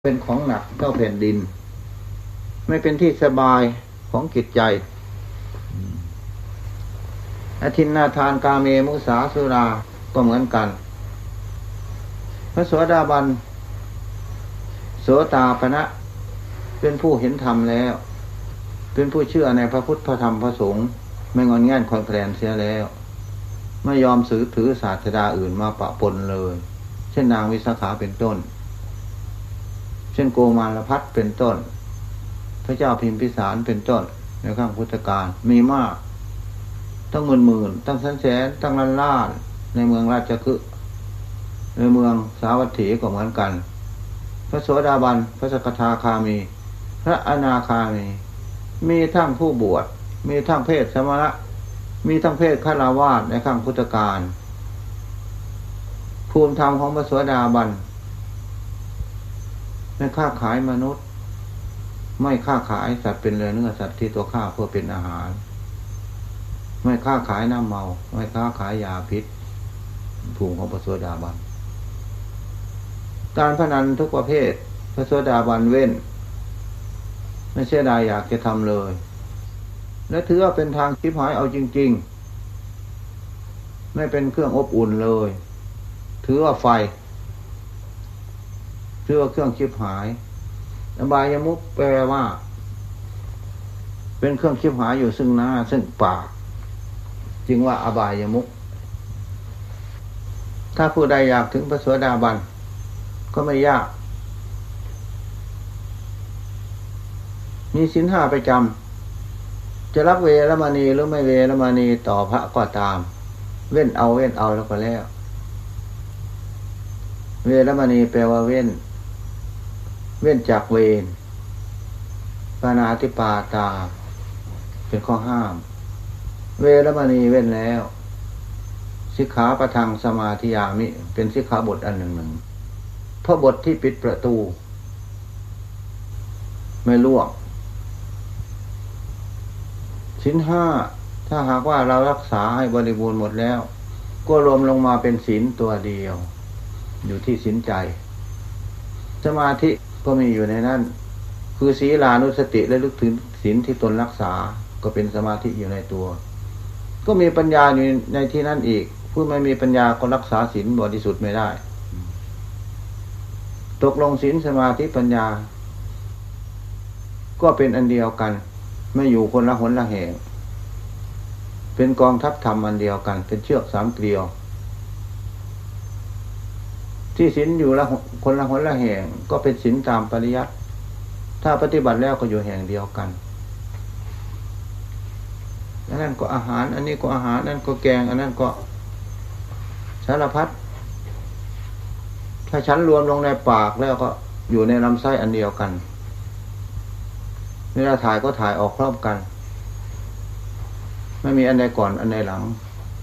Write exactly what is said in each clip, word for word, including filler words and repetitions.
เป็นของหนักเท่าแผ่นดินไม่เป็นที่สบายของจิตใจอทินนาทานกาเมมุสาสุราก็เหมือนกันพระโสดาบันโสตาปนะเป็นผู้เห็นธรรมแล้วเป็นผู้เชื่อในพระพุทธพระธรรมพระสงฆ์ไม่งอนแง่นคลอนแคลนเสียแล้วไม่ยอมสืบถือศาสดาอื่นมาปะปนเลยเช่นนางวิสาขาเป็นต้นเช่นโกมารพัสเป็นต้นพระเจ้าพิมพิสารเป็นต้นในข้างพุทธกาลมีมากตั้งหมื่นหมื่นตั้งแสนแสนตั้งล้านล้านในเมืองราชคฤห์ในเมืองสาวัตถีก็เหมือนกันพระโสดาบันพระสกทาคามีพระอนาคามีมีทั้งผู้บวชมีทั้งเพศสมณะมีทั้งเพศฆราวาสในข้างพุทธกาลภูมิธรรมของพระโสดาบันไม่ค้าขายมนุษย์ไม่ค้าขายสัตว์เป็นเนื้อสัตว์ที่ตัวฆ่าเพื่อเป็นอาหารไม่ค้าขายน้ำเมาไม่ค้าขายยาพิษภูมิของพระโสดาบันการพนันทุกประเภทพระโสดาบันเว้นไม่เสียดายอยากจะทำเลยและถือว่าเป็นทางชิบหายเอาจริงๆไม่เป็นเครื่องอบอุ่นเลยถือว่าไฟถือว่าเครื่องชิบหายอบายมุขแปลว่าเป็นเครื่องชิบหายอยู่ซึ่งหน้าซึ่งปากจึงว่าอบายมุขถ้าผู้ใดอยากถึงพระโสดาบันก็ไม่ยากมีศีลห้าประจำจะรับเวรมณีหรือไม่เวรมณีต่อพระก็ตามเว้นเอาเว้นเอาแล้วก็แล้วเวรมณีแปลว่าเว้นเว้นจากเวรปาณาติปาตาเป็นข้อห้ามเวรมณีเว้นแล้วสิกขาปะทังสมาธิยามิเป็นสิกขาบทอันหนึ่งหนึ่งเพราะบทที่ปิดประตูไม่ล่วงศีลห้าถ้าหากว่าเรารักษาให้บริบูรณ์หมดแล้วก็รวมลงมาเป็นศีลตัวเดียวอยู่ที่ศีลใจสมาธิก็มีอยู่ในนั้นคือศีลานุสติและลึกถึงศีลที่ตนรักษาก็เป็นสมาธิอยู่ในตัวก็มีปัญญาอยู่ในที่นั้นอีกผู้ไม่มีปัญญาก็รักษาศีลบริสุทธิ์ไม่ได้ตกลงศีลสมาธิปัญญาก็เป็นอันเดียวกันไม่อยู่คนละหนละแห่งเป็นกองทัพธรรมอันเดียวกันเป็นเชือกสามเกลียวที่ศีลอยู่ละคนละหนละแห่งก็เป็นศีลตามปริยัติถ้าปฏิบัติแล้วก็อยู่แห่งเดียวกันอันนั้นก็อาหารอันนี้ก็อาหารนั่นก็แกงอันนั้นก็สารพัดถ้าฉันรวมลงในปากแล้วก็อยู่ในลำไส้อันเดียวกันเวลาถ่ายก็ถ่ายออกพร้อมกันไม่มีอันใดก่อนอันใดหลัง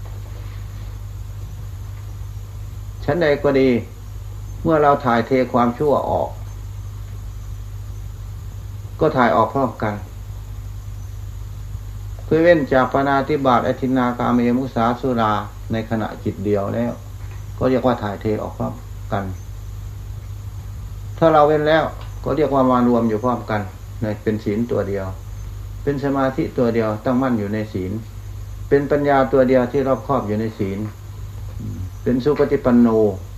ชั้นใดก็ดีเมื่อเราถ่ายเทความชั่วออกก็ถ่ายออกพร้อมกันเพื่อเว้นจากปาณาติบาตอทินนากาเมมุสาสุราในขณะจิตเดียวแล้วก็เรียกว่าถ่ายเทออกพร้อมกันถ้าเราเว้นแล้วก็เรียกว่ามารวมอยู่พร้อมกันในเป็นศีลตัวเดียวเป็นสมาธิตัวเดียวตั้งมั่นอยู่ในศีลเป็นปัญญาตัวเดียวที่รอบครอบอยู่ในศีลเป็นสุปฏิปันโน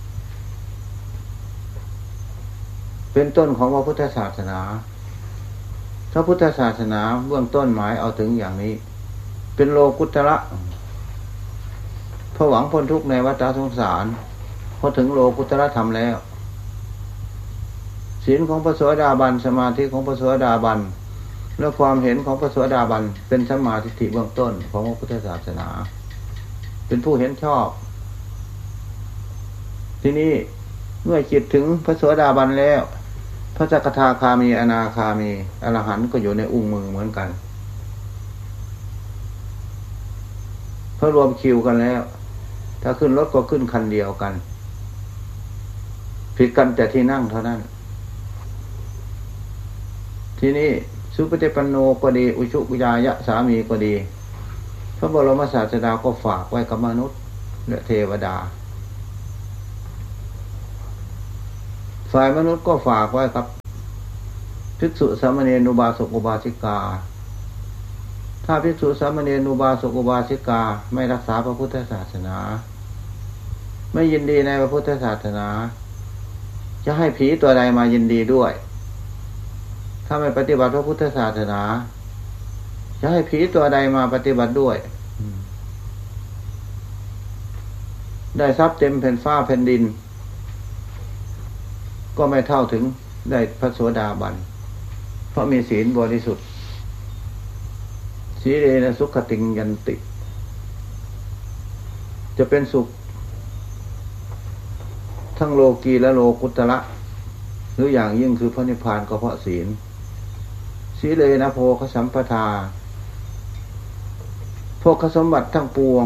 เป็นต้นของพระพุทธศาสนาพระพุทธศาสนาเบื้องต้นหมายเอาถึงอย่างนี้เป็นโลกุตระเพื่อหวังพ้นทุกข์ในวัฏสงสารพอถึงโลกุตระธรรมแล้วศีลของพระโสดาบันสมาธิของพระโสดาบันและความเห็นของพระโสดาบันเป็นสัมมาทิฏฐิเบื้องต้นของพระพุทธศาสนาเป็นผู้เห็นชอบทีนี้เมื่อจิตถึงพระโสดาบันแล้วพระสกทาคามีอนาคามีอรหันต์ก็อยู่ในอุ้งมือเหมือนกันเพราะรวมคิวกันแล้วถ้าขึ้นรถก็ขึ้นคันเดียวกันผิดกันแต่ที่นั่งเท่านั้นทีนี้สุปฏิปันโนก็ดีอุชุกุยายะสามีก็ดีพระบรมศาสดาก็ฝากไว้กับมนุษย์และเทวดาฝ่ายมนุษย์ก็ฝากไว้ครับภิกษุสามเณรอุบาสกอุบาสิกาถ้าภิกษุสามเณรอุบาสกอุบาสิกาไม่รักษาพระพุทธศาสนาไม่ยินดีในพระพุทธศาสนาจะให้ผีตัวใดมายินดีด้วยถ้าไม่ปฏิบัติพระพุทธศาสนาจะให้ผีตัวใดมาปฏิบัติด้วยได้ทรัพย์เต็มแผ่นฟ้าแผ่นดินก็ไม่เท่าถึงได้พระโสดาบันเพราะมีศีลบริสุทธิ์สีเรนะสุขติงยันติจะเป็นสุขทั้งโลกีและโลกุตระหรืออย่างยิ่งคือพระนิพพานก็เพราะศีลสีเรนะโภคสัมปทาโภคสมบัติทั้งปวง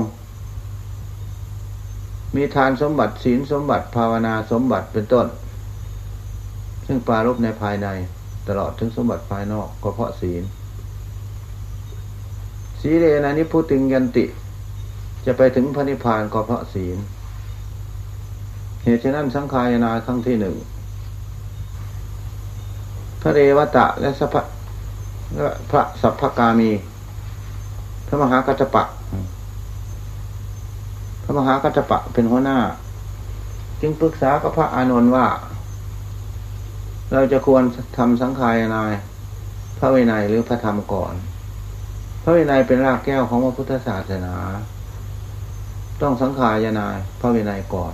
มีทานสมบัติศีลสมบัติภาวนาสมบัติเป็นต้นซึ่งปรารภในภายในตลอดถึงสมบัติภายนอกก็เพราะศีลสีเรนะนิพพุติงยันติจะไปถึงพระนิพพานก็เพราะศีลเหตุฉะนั้นสังขารนาครั้งที่หนึ่งพระเรวตะและสัพพะพระสัพพกามีพระมหากัจจปะพระมหากัจจปะเป็นหัวหน้าจึงปรึกษากับพระอานนท์ว่าเราจะควรทำสังขารนายพระวินัยหรือพระธรรมก่อนพระวินัยเป็นรากแก้วของพระพุทธศาสนาต้องสังขารนายพระวินัยก่อน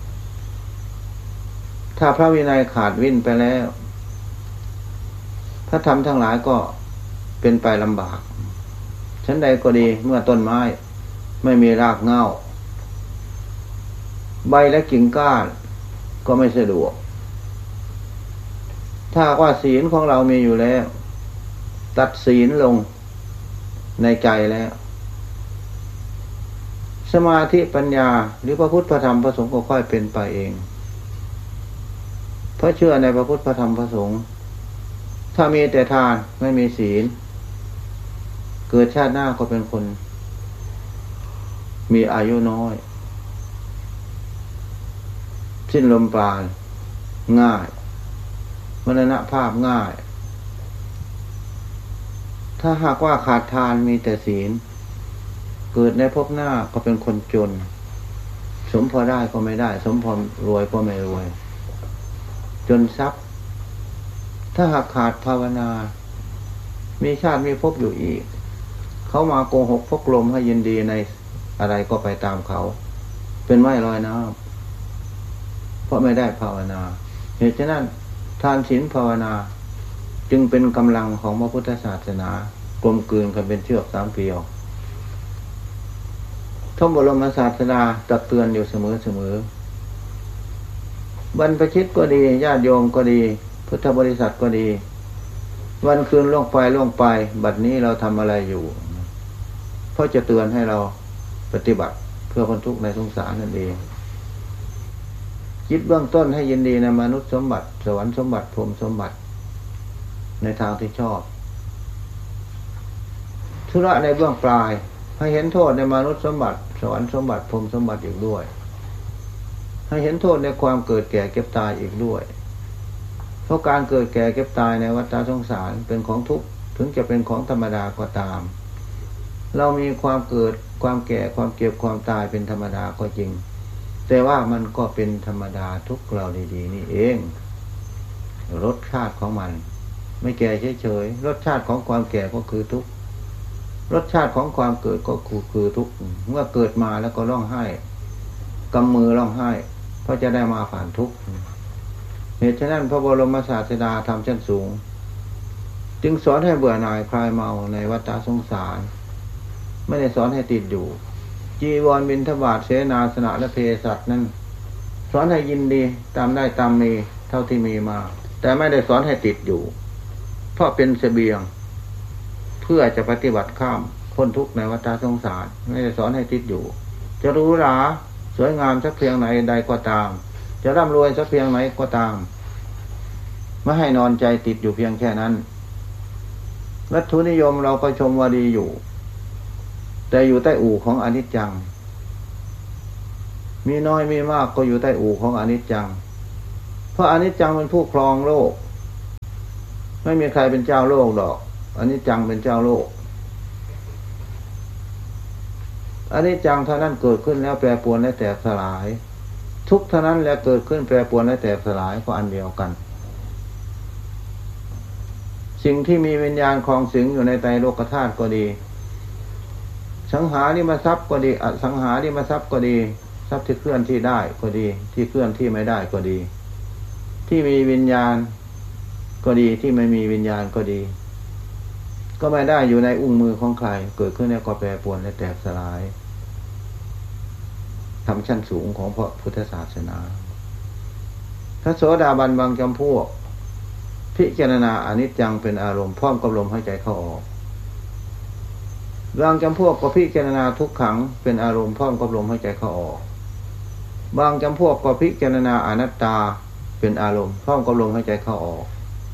ถ้าพระวินัยขาดวิ่นไปแล้วพระธรรมทั้งหลายก็เป็นไปลำบากชั้นใดก็ดีเมื่อต้นไม้ไม่มีรากเหง้าใบและกิ่งก้านก็ไม่สะดวกถ้าว่าศีลของเรามีอยู่แล้วตัดศีลลงในใจแล้วสมาธิปัญญาหรือพระพุทธพระธรรมพระสงฆ์ก็ค่อยเป็นไปเองเพราะเชื่อในพระพุทธพระธรรมพระสงฆ์ถ้ามีแต่ทานไม่มีศีลเกิดชาติหน้าก็เป็นคนมีอายุน้อยสิ้นลมปราณง่ายมรณภาพง่ายถ้าหากว่าขาดทานมีแต่ศีลเกิดในภพหน้าก็เป็นคนจนสมพอได้ก็ไม่ได้สมพอรวยก็ไม่รวยจนทรัพย์ถ้าหากขาดภาวนามีชาติมีภพอยู่อีกเขามาโกหกพกลมให้ยินดีในอะไรก็ไปตามเขาเป็นไม้ลอยน้ำเพราะไม่ได้ภาวนาเหตุฉะนั้นทานศีลภาวนาจึงเป็นกำลังของพระพุทธศาสนากลมกลืนกันเป็นเชือกสามเกลียวท่านบรมศาสดาตักเตือนอยู่เสมอเสมอบรรพชิตก็ดีญาติโยมก็ดีพุทธบริษัทก็ดีวันคืนล่วงไปล่วงไปบัดนี้เราทำอะไรอยู่เพราะจะเตือนให้เราปฏิบัติเพื่อพ้นทุกข์ในสงสารนั่นเองคิดเบื้องต้นให้ยินดีในมนุษย์สมบัติสวรรค์สมบัติพรหมสมบัติในทางที่ชอบธุระในเบื้องปลายให้เห็นโทษในมนุษย์สมบัติสวรรค์สมบัติพรหมสมบัติอีกด้วยให้เห็นโทษในความเกิดแก่เก็บตายอีกด้วยเพราะการเกิดแก่เก็บตายในวัฏสงสารเป็นของทุกข์ถึงจะเป็นของธรรมดาก็ตามเรามีความเกิดความแก่ความเก็บความตายเป็นธรรมดาก็จริงแต่ว่ามันก็เป็นธรรมดาทุกเราดีๆนี่เองรสชาติของมันไม่แก่เฉยๆรสชาติของความแก่ก็คือทุกข์รสชาติของความเกิดก็คือคือทุกข์เมื่อเกิดมาแล้วก็ร้องไห้กำมือร้องไห้เพราะจะได้มาผ่านทุกข์เหตุฉะนั้นพระบรมศาสดาทำชั้นสูงจึงสอนให้เบื่อหน่ายคลายเมาในวัฏสงสารไม่ได้สอนให้ติดอยู่จีวรบิณฑบาตเสนาสนะและเภสัชนั้นสอนให้ยินดีตามได้ตามมีเท่าที่มีมาแต่ไม่ได้สอนให้ติดอยู่เพราะเป็นเสบียงเพื่อจะปฏิบัติข้ามพ้นทุกข์ในวัฏสงสารไม่ได้สอนให้ติดอยู่จะรู้หราสวยงามสักเพียงไหนใดก็ตามจะร่ำรวยสักเพียงไหนก็ตามไม่ให้นอนใจติดอยู่เพียงแค่นั้นวัตถุนิยมเราก็ชมว่าดีอยู่แต่อยู่ใต้อู่ของอนิจจังมีน้อยมีมากก็อยู่ใต้อู่ของอนิจจังพราะอนิจจังเป็นผู้ครองโลกไม่มีใครเป็นเจ้าโลกดอกอนิจจังเป็นเจ้าโลกอนิจจังเท่านั้นเกิดขึ้นแล้วแปรปรวนและแตกสลายทุกข์เท่านั้นแล้วเกิดขึ้นแปรปรวนและแตกสลายก็อันเดียวกันสิ่งที่มีวิญญาณครองสิงอยู่ในไตรโลกธาตุก็ดีสังหาริมทรัพย์ก็ดีอสังหาริมทรัพย์ก็ดีทรัพย์ที่เคลื่อนที่ได้ก็ดีที่เคลื่อนที่ไม่ได้ก็ดีที่มีวิญญาณก็ดีที่ไม่มีวิญญาณก็ดีก็ไม่ได้อยู่ในอุ้งมือของใครเกิดขึ้นแล้วก็แปรปรวนและแตกสลายทำชั้นสูงของพระพุทธศาสนาพระโสดาบันบางจำพวกพิจารณาอนิจจังเป็นอารมณ์พร้อมกับลมหายใจเข้าออกบางจำพวกก็พิจารณาทุกขังเป็นอารมณ์พร้อมกับลมหายใจเข้าออกบางจำพวกก็พิจารณาอนัตตาเป็นอารมณ์พร้อมกับลมหายใจเข้าออก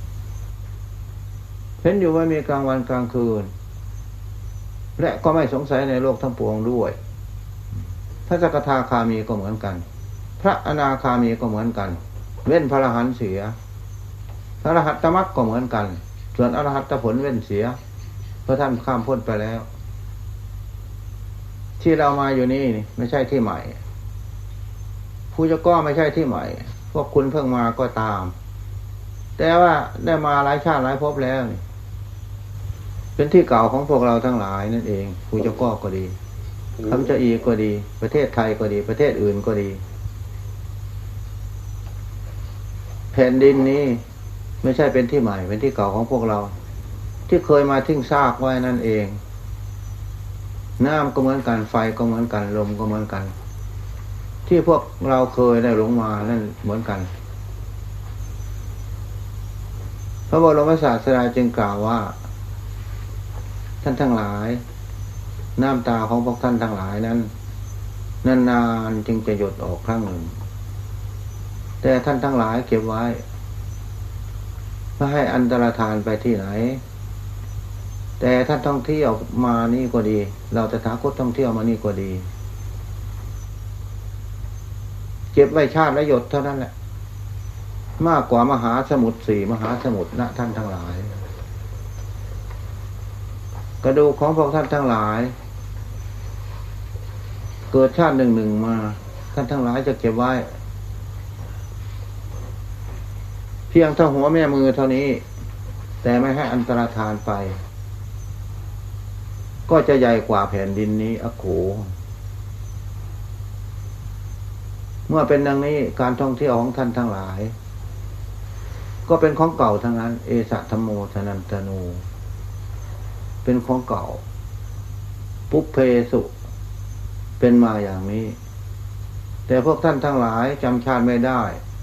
เห็นอยู่ว่ามีกลางวันกลางคืนและก็ไม่สงสัยในโลกทั้งปวงด้วยพระสกทาคามีก็เหมือนกันพระอนาคามีก็เหมือนกันเว้นพระอรหันต์เสียพระอรหัตตมรรคก็เหมือนกันส่วนอรหัตตผลเว้นเสียเพราะท่านข้ามพ้นไปแล้วที่เรามาอยู่นี่ไม่ใช่ที่ใหม่ผู้จะก็ไม่ใช่ที่ใหม่พวกคุณเพิ่งมาก็ตามแต่ว่าได้มาหลายชาติหลายภพแล้วนี่เป็นที่เก่าของพวกเราทั้งหลายนั่นเองผู้จะก็ก็ดีคำจะอีก็ดีประเทศไทยก็ดีประเทศอื่นก็ดีแผ่นดินนี้ไม่ใช่เป็นที่ใหม่เป็นที่เก่าของพวกเราที่เคยมาทิ้งซากไว้นั่นเองน้ำก็เหมือนกันไฟก็เหมือนกันลมก็เหมือนกันที่พวกเราเคยได้หลงมานั่นเหมือนกันพระบรมศาสดาจึงกล่าวว่าท่านทั้งหลายน้ำตาของพวกท่านทั้งหลายนั้นนานๆจึงจะหยดออกครั้งหนึ่งแต่ท่านทั้งหลายเก็บไว้ไม่ให้อันตรธานไปที่ไหนแต่ท่านท่องเที่ยวมานี่ก็ดีเราตถาคตท่องเที่ยวมานี่ก็ดีเก็บไว้ชาติละหยดเท่านั้นแหละมากกว่ามหาสมุทรสี่มหาสมุทรนะท่านทั้งหลายกระดูกของพวกท่านทั้งหลายเกิดชาติหนึ่งหนึ่งมาท่านทั้งหลายจะเก็บไว้เพียงเท่าหัวแม่มือเท่านี้แต่ไม่ให้อันตรธานไปก็จะใหญ่กว่าแผ่นดินนี้อโขเมื่อเป็นดังนี้การท่องเที่ยวของท่านทั้งหลายก็เป็นของเก่าทั้งนั้นเอสะธัมโมทนันตโนเป็นของเก่าปุพเพสุเป็นมาอย่างนี้แต่พวกท่านทั้งหลายจำชาติไม่ได้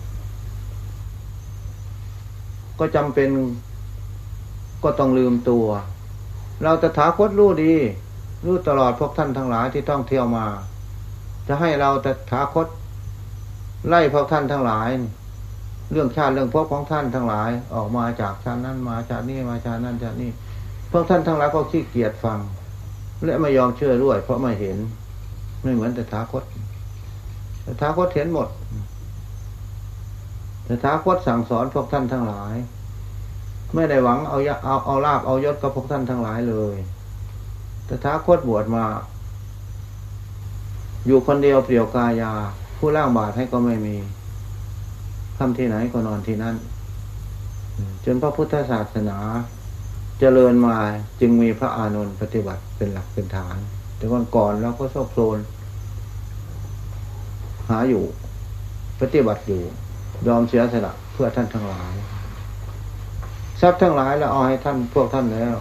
ก็จำเป็นก็ต้องลืมตัวเราตถาคตรู้ดีรู้ตลอดพวกท่านทั้งหลายที่ต้องเที่ยวมาจะให้เราตถาคตไล่พวกท่านทั้งหลายเรื่องชาติเรื่องภพของท่านทั้งหลายออกมาจากชาตินั้นมาชาตินี้มาชาตินั้นชาตินี้พวกท่านทั้งหลายก็ขี้เกียจฟังและไม่ยอมเชื่อด้วยเพราะไม่เห็นไม่เหมือนตถาคตตถาคตเห็นหมดตถาคตสั่งสอนพวกท่านทั้งหลายไม่ได้หวังเอาเอาเอาลาภเอายศกับพวกท่านทั้งหลายเลยตถาคตบวชมาอยู่คนเดียวเปลี่ยวกายาผู้ล่างบาตรให้ก็ไม่มีทำที่ไหนก็นอนที่นั่นจนพระพุทธศาสนาเจริญมาจึงมีพระอานนท์ปฏิบัติเป็นหลักเป็นฐานแต่ก่อนก่อนเราก็โซกโซนหาอยู่ปฏิบัติอยู่ยอมเสียสละเพื่อท่านทั้งหลายทรัพย์ทั้งหลายแล้วเอาให้ท่านพวกท่านแล้ว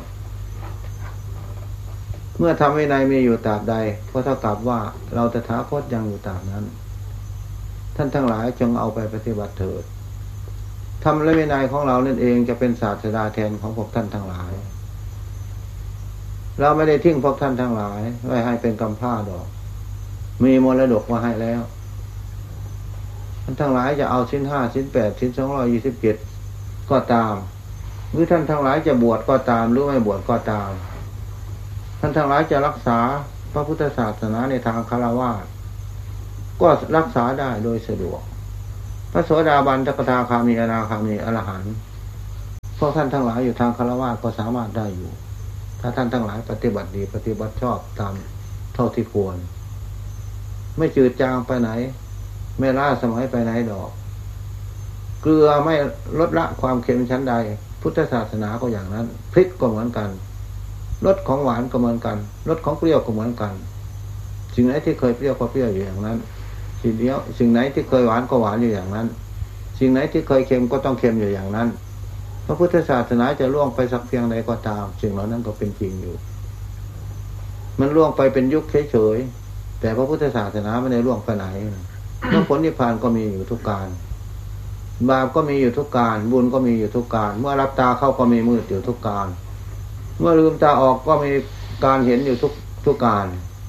เมื่อทำวินัยมีอยู่ตราบใดก็เท่ากับว่าเราตถาคตยังอยู่ตราบนั้นท่านทั้งหลายจงเอาไปปฏิบัติเถิดทำและวินัยของเรานั่นเองจะเป็นศาสดาแทนของพวกท่านทั้งหลายเราไม่ได้ทิ้งพวกท่านทั้งหลายไว้ให้เป็นกำพร้าดอกมีมรดกมาให้แล้วท่านทั้งหลายจะเอาชิ้นห้าชิ้นแปดชิ้นสองร้อยยี่สิบเจ็ดก็ตามหรือท่านทั้งหลายจะบวชก็ตามหรือไม่บวชก็ตามท่านทั้งหลายจะรักษาพระพุทธศาสนาในทางฆราวาสก็รักษาได้โดยสะดวกพระโสดาบันสกทาคามีอนาคามีอรหันต์พวกท่านทั้งหลายอยู่ทางฆราวาสก็สามารถได้อยู่ถ้าท่านทั้งหลายปฏิบัติดีปฏิบัติชอบตามเท่าที่ควรไม่จืดจางไปไหนไม่ล้าสมัยไปไหนดอกเกลือไม่ลดละความเค็มชั้นใดพุทธศาสนาก็อย่างนั้นพริกก็เหมือนกันรสของหวานก็เหมือนกันรสของเปรี้ยวก็เหมือนกันสิ่งไหนที่เคยเปรี้ยวก็เปรี้ยวอยู่อย่างนั้นสิ่งเดียวสิ่งไหนที่เคยหวานก็หวานอยู่อย่างนั้นสิ่งไหนที่เคยเค็มก็ต้องเค็มอยู่อย่างนั้นพระพุทธศาสนาจะล่วงไปสักเพียงใดก็ตามสิ่งเหล่านั้นก็เป็นจริงอยู่มันล่วงไปเป็นยุคเฉยๆแต่พระพุทธศาสนาไม่ได้ล่วงไปไหนมรรคผลนิพพานก็มีอยู่ทุกการบาปก็มีอยู่ทุกการบุญก็มีอยู่ทุกการเมื่อรับตาเข้าก็มีมืดอยู่ทุกการเมื่อลืมตาออกก็มีการเห็นอยู่ทุกทุกการ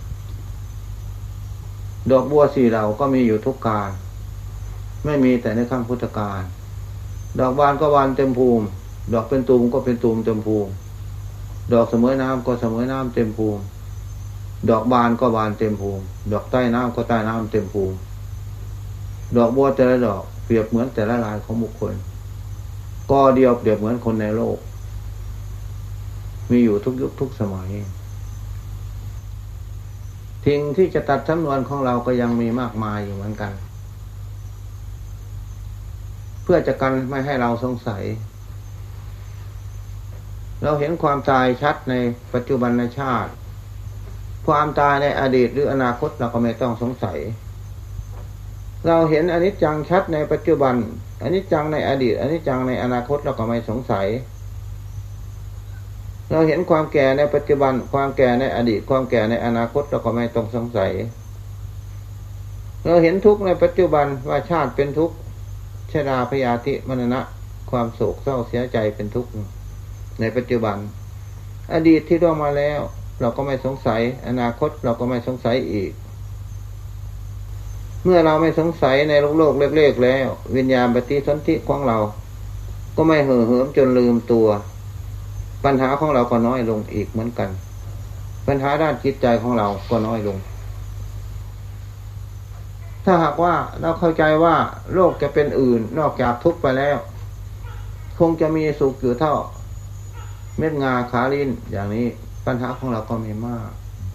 ดอกบัวสี่เหล่าก็มีอยู่ทุกการไม่มีแต่ในครั้งพุทธกาลดอกบานก็บานเต็มภูมิดอกเป็นตูมก็เป็นตูมเต็มภูมิดอกเสมอน้ำก็เสมอน้ำเต็มภูมิดอกบานก็บานเต็มภูมิดอกใต้น้ำก็ใต้น้ำเต็มภูมิดอกบัวแต่ละดอกเปรียบเหมือนแต่ละลายของบุคคลก็เดียวเปรียบเหมือนคนในโลกมีอยู่ทุกยุคทุกสมัยทิ้งที่จะตัดจำนวนของเราก็ยังมีมากมายอยู่เหมือนกันเพื่อจะกันไม่ให้เราสงสัยเราเห็นความตายชัดในปัจจุบันชาติความตายในอดีตหรืออนาคตเราก็ไม่ต้องสงสัยเราเห็นอนิจจังชัดในปัจจุบันอนิจจังในอดีตอนิจจังในอนาคตเราก็ไม่สงสัยเราเห็นความแก่ในปัจจุบันความแก่ในอดีตความแก่ในอนาคตเราก็ไม่ต้องสงสัยเราเห็นทุกข์ในปัจจุบันว่าชาติเป็นทุกข์ชราพยาธิมรณะความโศกเศร้าเสียใจเป็นทุกข์ในปัจจุบันอดีตที่ล่วงมาแล้วเราก็ไม่สงสัยอนาคตเราก็ไม่สงสัยอีกเมื่อเราไม่สงสัยในโลกโลกเล็กๆแล้ววิญญาณปฏิสนธิของเราก็ไม่เห่อเหิมจนลืมตัวปัญหาของเราก็น้อยลงอีกเหมือนกันปัญหาด้านจิตใจของเราก็น้อยลงถ้าหากว่าเราเข้าใจว่าโลกจะเป็นอื่นนอกจากทุกข์ไปแล้วคงจะมีสุขอยู่เท่าเม็ดงาขาลิ้นอย่างนี้ปัญหาของเราก็มีมาก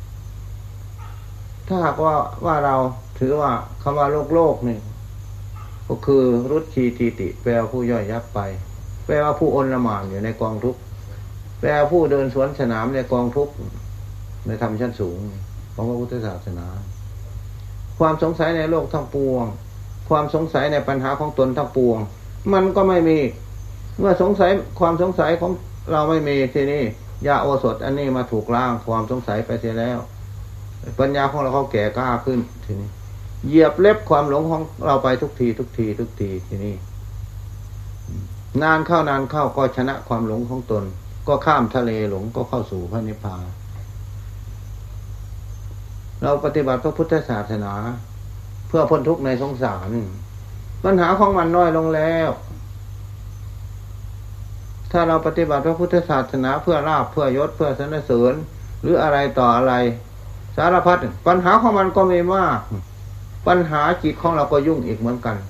ถ้าหากว่าว่าเราถือว่าคำว่าโลกโลกนี่ก็คือรุชีตีติแปลว่าผู้ย่อยยับไปแปลว่าผู้อนละหม่านอยู่ในกองทุกข์แปลว่าผู้เดินสวนสนามในกองทุกข์ในธรรมชั้นสูงของพระพุทธศาสนาความสงสัยในโลกทั้งปวงความสงสัยในปัญหาของตนทั้งปวงมันก็ไม่มีเมื่อสงสัยความสงสัยของเราไม่มีทีนี้ยาโอสถอันนี้มาถูกล้างความสงสัยไปเสียแล้วปัญญาของเราเขาแก่กล้าขึ้นทีนี้เหยียบเล็บความหลงของเราไปทุกทีทุกทีทุกทีทีนี้นานเข้านานเข้าก็ชนะความหลงของตนก็ข้ามทะเลหลงก็เข้าสู่พระนิพพานเราปฏิบัติพระพุทธศาสนาเพื่อพ้นทุกข์ในสงสารปัญหาของมันน้อยลงแล้วถ้าเราปฏิบัติพระพุทธศาสนาเพื่อลาภเพื่อยศเพื่อสรรเสริญหรืออะไรต่ออะไรสารพัดปัญหาของมันก็มีมากปัญหาจิตของเราก็ยุ่งอีกเหมือนกัน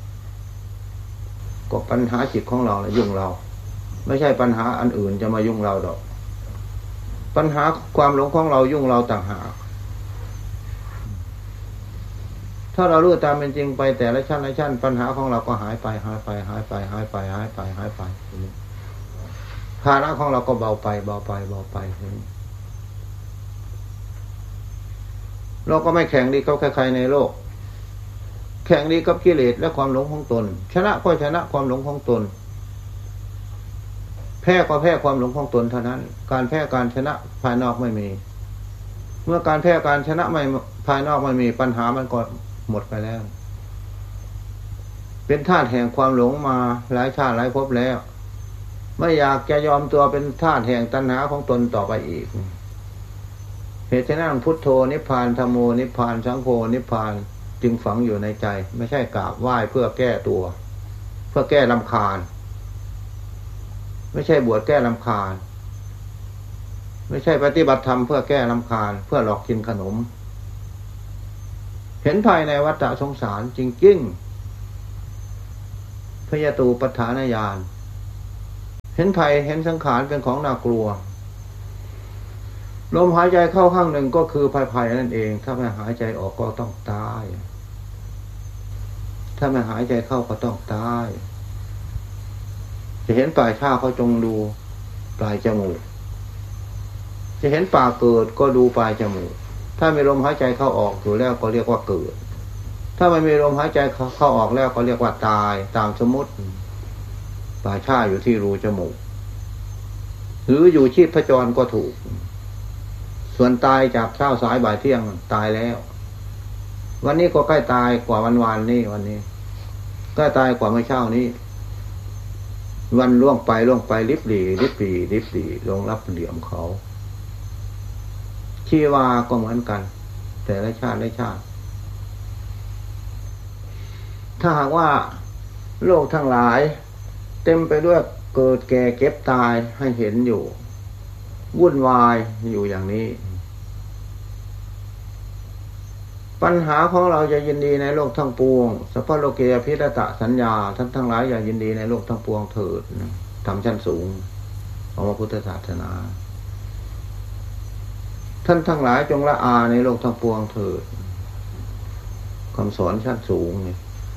ก็ปัญหาจิตของเราและยุ่งเราไม่ใช่ปัญหาอันอื่นจะมายุ่งเราดอกปัญหาความหลงของเรายุ่งเราต่างหากถ้าเรารู้ตามเป็นจริงไปแต่ละชั้นละชั้นปัญหาของเราก็หายไปหายไปหายไปหายไปหายไปหายไปภาระของเราก็เบาไปเบาไปเบาไปเราก็ไม่แข่งดีกับใครๆในโลกแข่งดีกับกิเลสและความหลงของตนชนะก็ชนะความหลงของตนแพ้ก็แพ้ความหลงของตนเท่านั้นการแพ้การชนะภายนอกไม่มีเมื่อการแพ้การชนะไม่ภายนอกไม่มีปัญหามันก็หมดไปแล้วเป็นธาตุแห่งความหลงมาหลายชาติหลายภพแล้วไม่อยากจะยอมตัวเป็นธาตุแห่งตัณหาของตนต่อไปอีกเหตุฉะนั้นพุทโธนิพพานธัมโมนิพพานสังโฆนิพพานจึงฝังอยู่ในใจไม่ใช่กราบไหว้เพื่อแก้ตัวเพื่อแก้รำคาญไม่ใช่บวชแก้รำคาญไม่ใช่ปฏิบัติธรรมเพื่อแก้รำคาญเพื่อหลอกกินขนมเห็นภายในวัฏสงสารจริงๆยตูปัฏฐานญาณเห็นภัยเห็นสังขารเป็นของน่ากลัวลมหายใจเข้าข้างหนึ่งก็คือภัยภัยนั่นเองถ้าไม่หายใจออกก็ต้องตายถ้าไม่หายใจเข้าก็ต้องตายจะเห็นปลายชาเขาจงดูปลายจมูกจะเห็นป่าเกิดก็ดูปลายจมูกถ้ามีลมหายใจเข้าออกอยู่แล้วก็เรียกว่าเกิดถ้าไม่มีลมหายใจเข้าออกแล้วก็เรียกว่าตายตามสมมติปลายชาอยู่ที่รูจมูกหรืออยู่ชีพจรก็ถูกส่วนตายจากเช้าสายบ่ายเที่ยงตายแล้ววันนี้ก็ใกล้ตายกว่าวันวานนี้วันนี้ใกล้ตายกว่าเมื่อเช้านี้วันล่วงไปล่วงไปลิบหลีลิบหลีลิบหลีลงรับเหลี่ยมเขาชีวาก็เหมือนกันแต่ละชาติละชาติถ้าหากว่าโลกทั้งหลายเต็มไปด้วยเกิดแก่เก็บตายให้เห็นอยู่วุ่นวายอยู่อย่างนี้ปัญหาของเราจะยินดีในโลกทั้งปวงสัพพะโลเกยภิรตะสัญญาท่านทั้งหลายอย่ายินดีในโลกทั้งปวงเถิดทำชั้นสูงของพระพุทธศาสนาท่านทั้งหลายจงละอาในโลกทั้งปวงเถิดคำสอนชั้นสูงนี่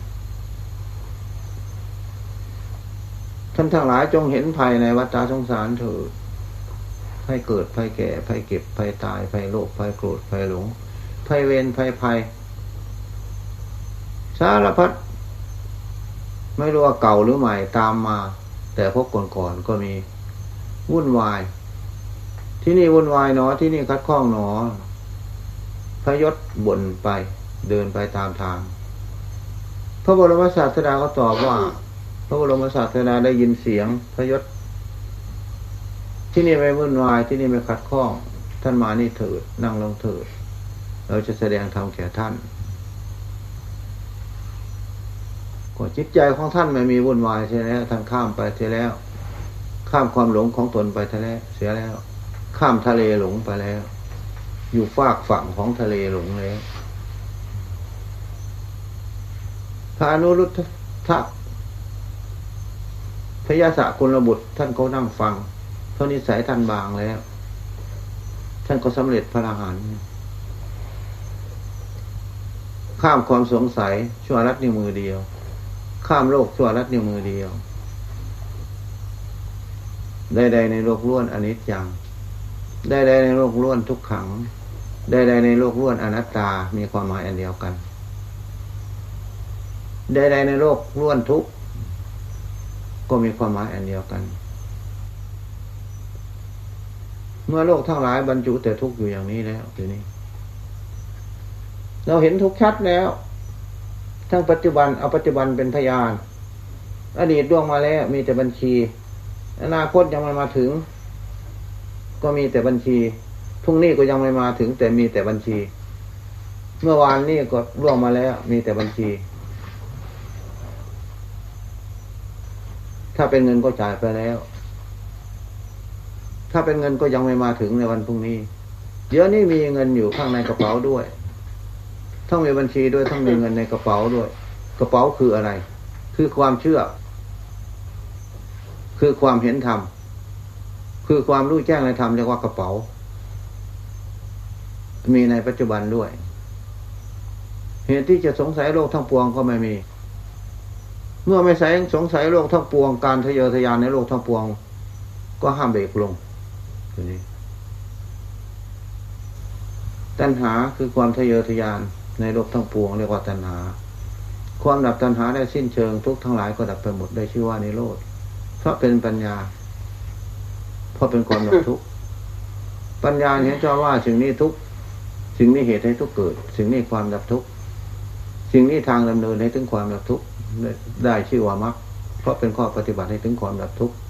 ท่านทั้งหลายจงเห็นภัยในวัฏสงสารเถิดภัยเกิดภัยแก่ภัยเก็บภัยตายภัยโลภภัยโกรธภัยหลงภัยเวรภัยภัยสารพัดไม่รู้ว่าเก่าหรือใหม่ตามมาแต่พบก่อนๆก็มีวุ่นวายที่นี่วุ่นวายหนอที่นี่คัดข้องหนอพยศบ่นไปเดินไปตามทางพระบรมศาสดาก็ตอบว่าพระบรมศาสดาได้ยินเสียงพยศที่นี่ไม่วุ่นวายที่นี่ไม่คัดข้องท่านมานี่เถิดนั่งลงเถิดเราจะแสดงธรรมแก่ท่านก็จิตใจของท่านไม่มีวุ่นวายเสียแล้วท่านข้ามไปเสียแล้วข้ามความหลงของตนไปเสียแล้วเสียแล้วข้ามทะเลหลงไปแล้วอยู่ฟากฝั่งของทะเลหลงแล้วพระอนุรุทธะพยาสกุลบุตรท่านก็นั่งฟังเพราะนิสัยท่านบางแล้วท่านก็สำเร็จพระอรหันต์ข้ามความสงสัยชั่วรัดนิ้วมือเดียวข้ามโลกชั่วรัดนิ้วมือเดียวใดๆในโลกล้วนอนิจจังใดๆในโลกล้วนทุกขังใดๆในโลกล้วนอนัตตามีความหมายอันเดียวกันใดๆในโลกล้วนทุกข์ก็มีความหมายอันเดียวกันเมื่อโลกทั้งหลายบรรจุแต่ทุกข์อยู่อย่างนี้แล้วทีนี้เราเห็นทุกข์ชัดแล้วทั้งปัจจุบันเอาปัจจุบันเป็นพยานอดีตล่วงมาแล้วมีแต่บัญชีอนาคตยังไม่มาถึงก็มีแต่บัญชีพรุ่งนี้ก็ยังไม่มาถึงแต่มีแต่บัญชีเมื่อวานนี้ก็ล่วงมาแล้วมีแต่บัญชีถ้าเป็นเงินก็จ่ายไปแล้วถ้าเป็นเงินก็ยังไม่มาถึงในวันพรุ่งนี้เดี๋ยวนี้มีเงินอยู่ข้างในกระเป๋าด้วยทั้งมีบัญชีด้วยทั้งมีเงินในกระเป๋าด้วยกระเป๋าคืออะไรคือความเชื่อคือความเห็นธรรมคือความรู้แจ้งในธรรมเรียกว่ากระเป๋ามีในปัจจุบันด้วยเหตุที่จะสงสัยโลกทั้งปวงก็ไม่มีเมื่อไม่ใส่สงสัยโลกทั้งปวงการทะเยอทะยานในโลกทั้งปวงก็ห้ามเบรกลงทีนี้ตัณหาคือความทะเยอทะยานในโลกทั้งปวงเรียกว่าตัณหาความดับตัณหาได้สิ้นเชิงทุกทั้งหลายก็ดับไปหมดได้ชื่อว่านิโรธเพราะเป็นปัญญาเพราะเป็นความดับทุกข์ปัญญาเห็นชอบว่าสิ่งนี้ทุกข์สิ่งนี้เหตุให้ทุกข์เกิดสิ่งนี้ความดับทุกข์สิ่งนี้ทางดำเนินให้ถึงความดับทุกข์ได้ชื่อว่ามรรคเพราะเป็นข้อปฏิบัติให้ถึงความดับทุกข์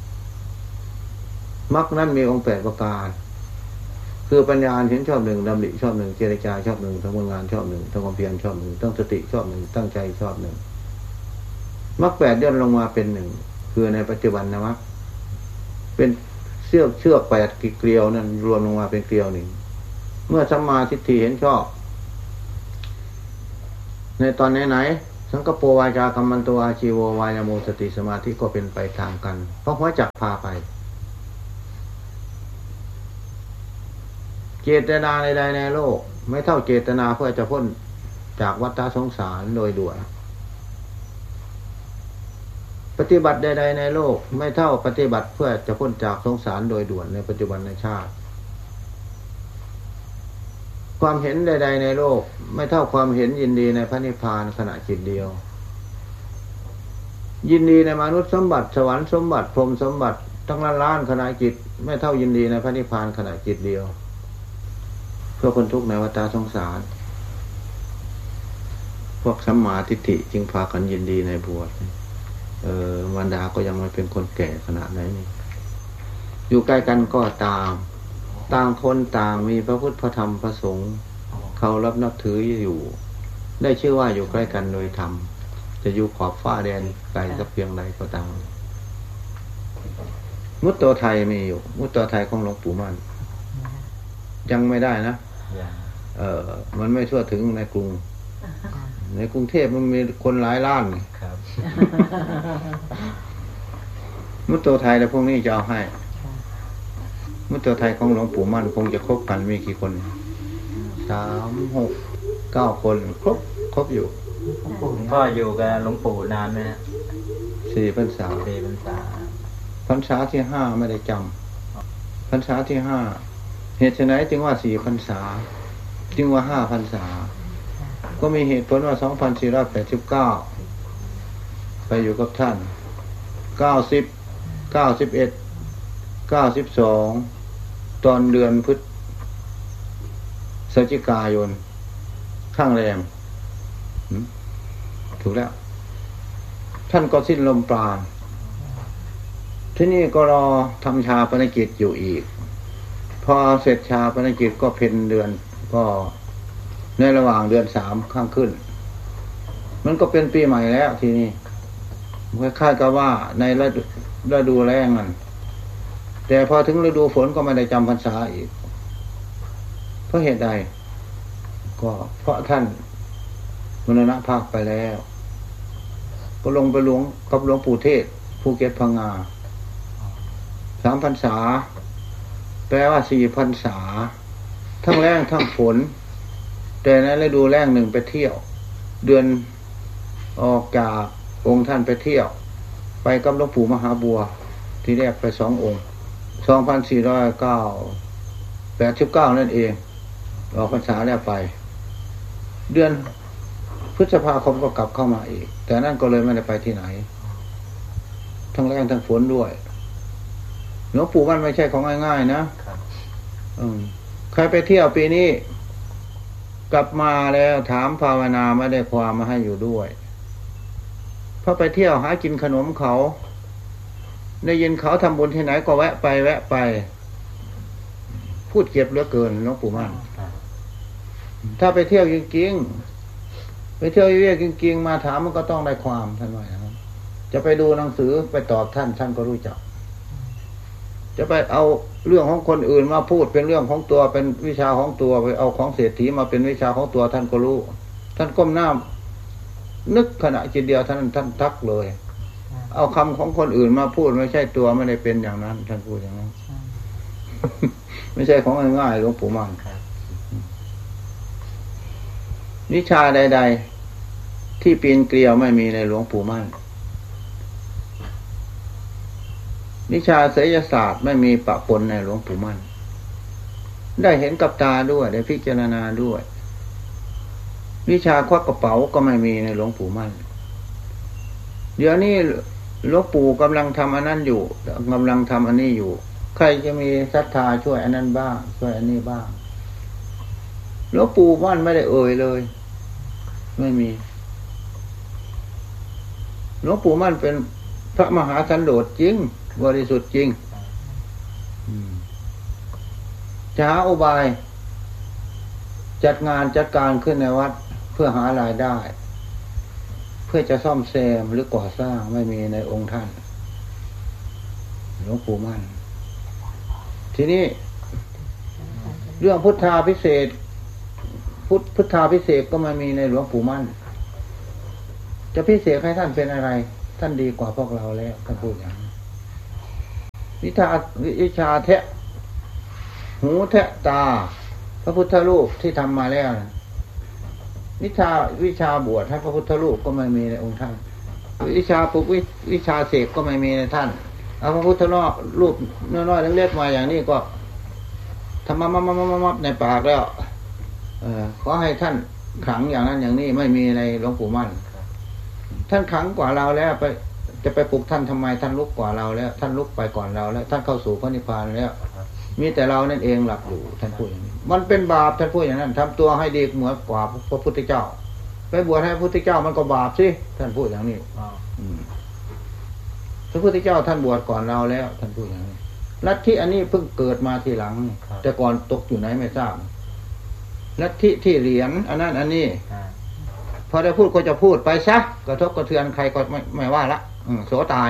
มรรคนั้นมีองค์แปดประการคือปัญญาเห็นชอบหนึ่งดำริชอบหนึ่งเจริญชอบหนึ่งทำงานชอบหนึ่งทำความเพียรชอบหนึ่งตั้งสติชอบหนึ่งตั้งใจชอบหนึ่งมรรคแปดย่นลงมาเป็นหนึ่งคือในปัจจุบันนะมรรคเป็นเชือกเชือกแปดเกลียวนั้นรวมลงมาเป็นเกลียวหนึ่งเมื่อสัมมาทิฏฐิเห็นชอบในตอนไหนๆสังกปรวาจากัมมันโตอาชีโววายโมสติสมาธิก็เป็นไปตามกันเพราะหัวจักพาไปเจตนาใดๆในโลกไม่เท่าเจตนาเพื่อจะพ้นจากวัฏสงสารโดยด่วนปฏิบัติใดๆในโลกไม่เท่าปฏิบัติเพื่อจะพ้นจากสงสารโดยด่วนในปัจจุบันในชาติความเห็นใดๆในโลกไม่เท่าความเห็นยินดีในพระนิพพานขณะจิตเดียวยินดีในมนุษย์สมบัติสวรรค์สมบัติพรหมสมบัติทั้งล้านล้านขณะจิตไม่เท่ายินดีในพระนิพพานขณะจิตเดียวเพื่อคนทุกข์ในวัฏสงสารพวกสัมมาทิฏฐิจึงพากันยินดีในบวชเออวันดาก็ยังไม่เป็นคนแก่ขนาดไหนนี่อยู่ใกล้กันก็ตามต่างคนต่างมีพระพุทธพระธรรมพระสงฆ์เขารับนับถืออยู่ได้ชื่อว่าอยู่ใกล้กันโดยธรรมจะอยู่ขอบฟ้าแดนไกลสักเพียงใดก็ตามมุตโตไทยมีอยู่มุตโตไทยของหลวงปู่มั่นยังไม่ได้นะเออมันไม่ทั่วถึงในกรุงในกรุงเทพมันมีคนหลายล้านครับมุตโตไทยแล้วพวกนี้จะเอาให้มุตโตไทยของหลวงปู่มั่นคงจะครบกันมีกี่คนสามหกเก้าคนครบครบอยู่พ่ออยู่กับหลวงปู่นานไหมฮะสี่พรรษาสี่พรรษาพรรษาที่ห้าไม่ได้จำพรรษาที่ห้าเหตุไฉนจึงว่าสี่พรรษาจึงว่าห้าพรรษาก็มีเหตุผลว่าสองพันสี่ร้อยแปดสิบเก้าไปอยู่กับท่านเก้าสิบเก้าสิบเอ็ดเก้าสิบสองตอนเดือนพฤศจิกายนข้างแรมถูกแล้วท่านก็สิ้นลมปราณที่นี่ก็รอทำชาปนกิจอยู่อีกพอเสร็จชาปนกิจก็เพ็ญเดือนก็ในระหว่างเดือนสามข้างขึ้นมันก็เป็นปีใหม่แล้วทีนี้คล้ายๆกับว่าในฤดูฤดูแล้งนั่นแต่พอถึงฤดูฝนก็ไม่ได้จำพรรษาอีกเพราะเหตุใดก็เพราะท่านมรณภาพไปแล้วก็ลงไปหลวงกับหลวงปู่เทศภูเก็ตพังงาสามพรรษาแปลว่าสี่พรรษาทั้งแล้งทั้งฝนแต่ในฤดูแล้งหนึ่งไปเที่ยวเดือนออกจากองค์ท่านไปเที่ยวไปกับหลวงปู่มหาบัวที่แรกไปสององค์สองพันสี่ร้อยเก้าแปดสิบเก้านั่นเองออกพรรษาแล้วไปเดือนพฤษภาคมก็กลับเข้ามาอีกแต่นั่นก็เลยไม่ได้ไปที่ไหนทั้งแรงทั้งฝนด้วยหลวงปู่มันไม่ใช่ของง่ายๆนะอืมใครไปเที่ยวปีนี้กลับมาแล้วถามภาวนาไม่ได้ความมาให้อยู่ด้วยเพราะไปเที่ยวหากินขนมเขาได้ยินเขาทำบุญที่ไหนก็แวะไปแวะไปพูดเก็บเหลือเกินหลวงปู่มั่นถ้าไปเที่ยวจริงๆไปเที่ยวเยี่ยจริงๆมาถามมันก็ต้องได้ความท่านว่าอย่างนั้นจะไปดูหนังสือไปตอบท่านท่านก็รู้จักจะไปเอาเรื่องของคนอื่นมาพูดเป็นเรื่องของตัวเป็นวิชาของตัวไปเอาของเศรษฐีมาเป็นวิชาของตัวท่านก็รู้ท่านก้มหน้านึกขณะจิตเดียวท่านท่านทักเลยเอาคำของคนอื่นมาพูดไม่ใช่ตัวไม่ได้เป็นอย่างนั้นท่านพูดอย่างนั้นไม่ใช่ของง่ายๆหลวงปู่มั่นวิชาใดๆที่ปีนเกลียวไม่มีในหลวงปู่มั่นวิชาไสยศาสตร์ไม่มีปะปนในหลวงปู่มั่นได้เห็นกับตาด้วยได้พิจารณาด้วยวิชาควักกระเป๋าก็ไม่มีในหลวงปู่มั่นเดี๋ยวนี้หลวงปู่กำลังทำอันนั้นอยู่กำลังทำอันนี้อยู่ใครจะมีศรัทธาช่วยอันนั้นบ้างช่วยอันนี้บ้างหลวงปู่มั่นไม่ได้เอ่ยเลยไม่มีหลวงปู่มั่นเป็นพระมหาสันโดษจริงบริสุทธิ์จริงจะหาอุบายจัดงานจัดการขึ้นในวัดเพื่อหารายได้เพื่อจะซ่อมแซมหรือก่อสร้างไม่มีในองค์ท่านหลวงปู่มั่นทีนี้เรื่องพุทธาภิเษกพุทธพุทธาภิเษกก็ไม่มีในหลวงปู่มั่นจะพิเศษให้ท่านเป็นอะไรท่านดีกว่าพวกเราแล้วท่านพูดอย่างนี้วิชาวิชาแทะหูแทะตาพระพุทธรูปที่ทำมาแล้ววิชาวิชาบวชให้พระพุทธรูปก็ไม่มีในองค์ท่านวิชาปลุกวิวิชาเสกก็ไม่มีในท่านเอาพระพุทธรูปน้อยๆเล็กๆมาอย่างนี้ก็ทำมามามามามาในปากแล้วเออขอให้ท่านขังอย่างนั้นอย่างนี้ไม่มีในหลวงปู่มั่นท่านขังกว่าเราแล้วไปจะไปปลุกท่านทำไมท่านลุกกว่าเราแล้วท่านลุกไปก่อนเราแล้วท่านเข้าสู่พระนิพพานแล้วมีแต่เรานั่นเองหลับอยู่ท่านพูดอย่างนี้มันเป็นบาปท่านพูดอย่างนั้นทำตัวให้ดีเหมือนกว่าพระพุทธเจ้าไปบวชให้พระพุทธเจ้ามันก็บาปสิท่านพูดอย่างนี้พระพุทธเจ้าท่านบวชก่อนเราแล้วท่านพูดอย่างนี้ลัทธิอันนี้เพิ่งเกิดมาทีหลังแต่ก่อนตกอยู่ไหนไม่ทราบลัทธิที่เหรียญอันนั้นอันนี้พอได้พูดก็จะพูดไปซะกระทบกระเทือนใครก็ไม่ไม่ว่าละโสตาย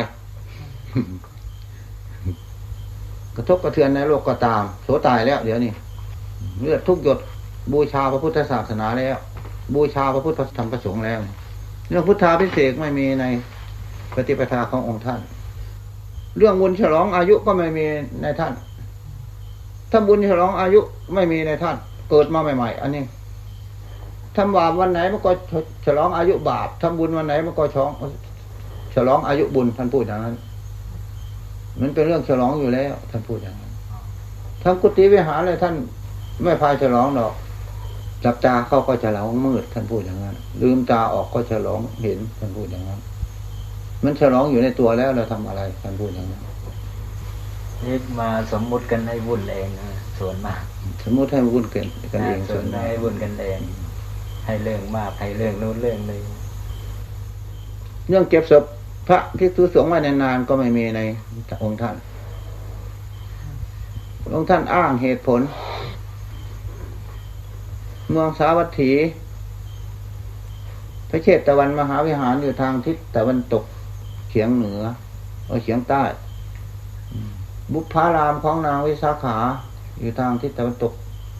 กระทบกระเทือนในโลกก็ตามโสตายแล้วเดี๋ยวนี้เลือดทุกหยดบูชาพระพุทธศาสนาแล้วบูชาพระพุทธธรรมประสงค์แล้วเรื่องพุทธาภิเษกไม่มีในปฏิปทาขององค์ท่านเรื่องบุญฉลองอายุก็ไม่มีในท่านถ้าบุญฉลองอายุไม่มีในท่านเกิดมาใหม่ๆอันนี้ทำบาปวันไหนมันก็ฉลองอายุบาปทำบุญวันไหนมันก็ฉลองฉลองอายุบุญท่านพูดอย่างนั้นมันเป็นเรื่องฉลองอยู่แล้วท่านพูดอย่างนั้นทั้งกุฏิวิหารเลยท่านไม่พายฉลองหรอกหลับตาเข้าก็ฉลองมืดท่านพูดอย่างนั้นลืมตาออกก็ฉลองเห็นท่านพูดอย่างนั้นมันฉลองอยู่ในตัวแล้วเราทำอะไรท่านพูดอย่างนั้นนี่มาสมมุติกันให้วุ่นเองนะส่วนมากสมมุติให้วุ่นกันกันเองส่วนให้วุ่นกันเองให้เรื่องมากให้เรื่องโน้นเรื่องนี้เรื่องเก็บศพพระที่ถือสงฆ์ไว้นานๆก็ไม่มีในองค์ท่านองค์ท่านอ้างเหตุผลเมืองสาวัตถีพระเชตวันมหาวิหารอยู่ทางทิศตะวันตกเฉียงเหนือหรือเฉียงใต้บุพพารามของนางวิสาขาอยู่ทางทิศตะวันตก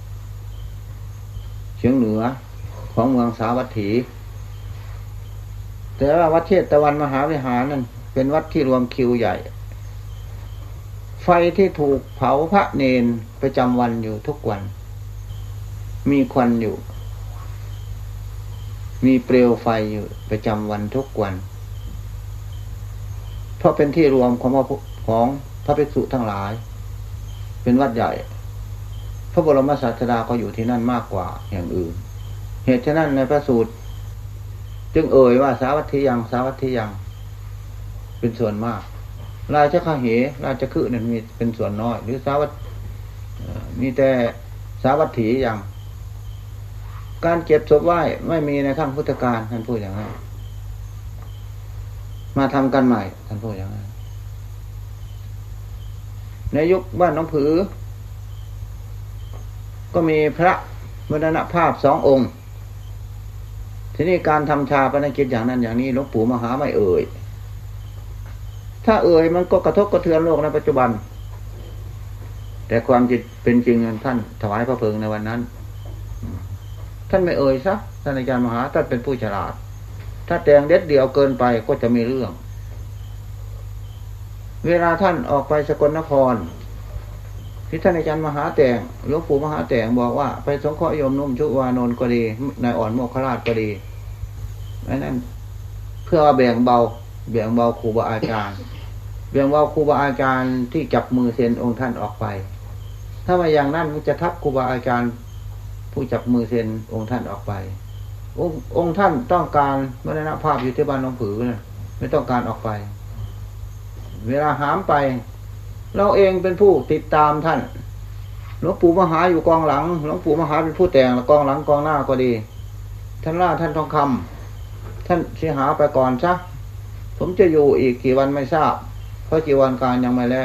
เฉียงเหนือของเมืองสาวัตถีแต่ว่าวัดเชตวันมหาวิหารนั้นเป็นวัดที่รวมคิวใหญ่ไฟที่ถูกเผาพระเนนประจำวันอยู่ทุกวันมีควันอยู่มีเปลวไฟอยู่ประจำวันทุกวันเพราะเป็นที่รวมของของพระภิกษุทั้งหลายเป็นวัดใหญ่พระบรมศาสดาก็อยู่ที่นั่นมากกว่าอย่างอื่นเหตุฉะนั้นในพระสูตรจึงเอ่ยว่าสาวัตถียังสาวัตถียังเป็นส่วนมากราชคเหราชคฤห์นั้นมีเป็นส่วนน้อยหรือสาวัตมีแต่สาวัตถียังการเก็บศพไหว้ไม่มีในขั้งพุทธกาลท่านพูดอย่างนั้นมาทำกันใหม่ท่านพูดอย่างนั้นในยุคบ้านน้องผือก็มีพระมรณภาพสององค์ทีนี้การทำชาปนกิจอย่างนั้นอย่างนี้หลวงปู่มหาไม่เอ่ยถ้าเอ่ยมันก็กระทบกระเทือนโลกในปัจจุบันแต่ความจิตเป็นจริงท่านถวายพระเพลิงในวันนั้นท่านไม่เอ่ยซะท่านอาจารย์มหาท่านเป็นผู้ฉลาดถ้าแต่งเด็ดเดียวเกินไปก็จะมีเรื่องเวลาท่านออกไปสกลนครที่ท่านอาจารย์มหาแต่งหลวงปู่มหาแต่งบอกว่าไปสงเคราะห์โยมนุ่มชุวานนท์ก็ดีนายอ่อนโมคคราชก็ดีนั่นเพื่อแบ่งเบาแบ่งเบาครูบาอาจารย์แบ่งเบาครูบาอาจารย์ที่จับมือเซ็นองค์ท่านออกไปถ้ามาอย่างนั้นมันจะทับครูบาอาจารย์ผู้จับมือเซ็นองค์ท่านออกไปองค์องค์ท่านต้องการมรณภาพอยู่ที่บ้านน้องผือนะไม่ต้องการออกไปเวลาหามไปเราเองเป็นผู้ติดตามท่านหลวงปู่มหาอยู่กองหลังหลวงปู่มหาเป็นผู้แต่งกองหลังกองหน้าก็ดีท่านล่าท่านทองคำท่านเสียหาไปก่อนซะผมจะอยู่อีกกี่วันไม่ทราบเพราะกี่วันการยังไม่แล้ว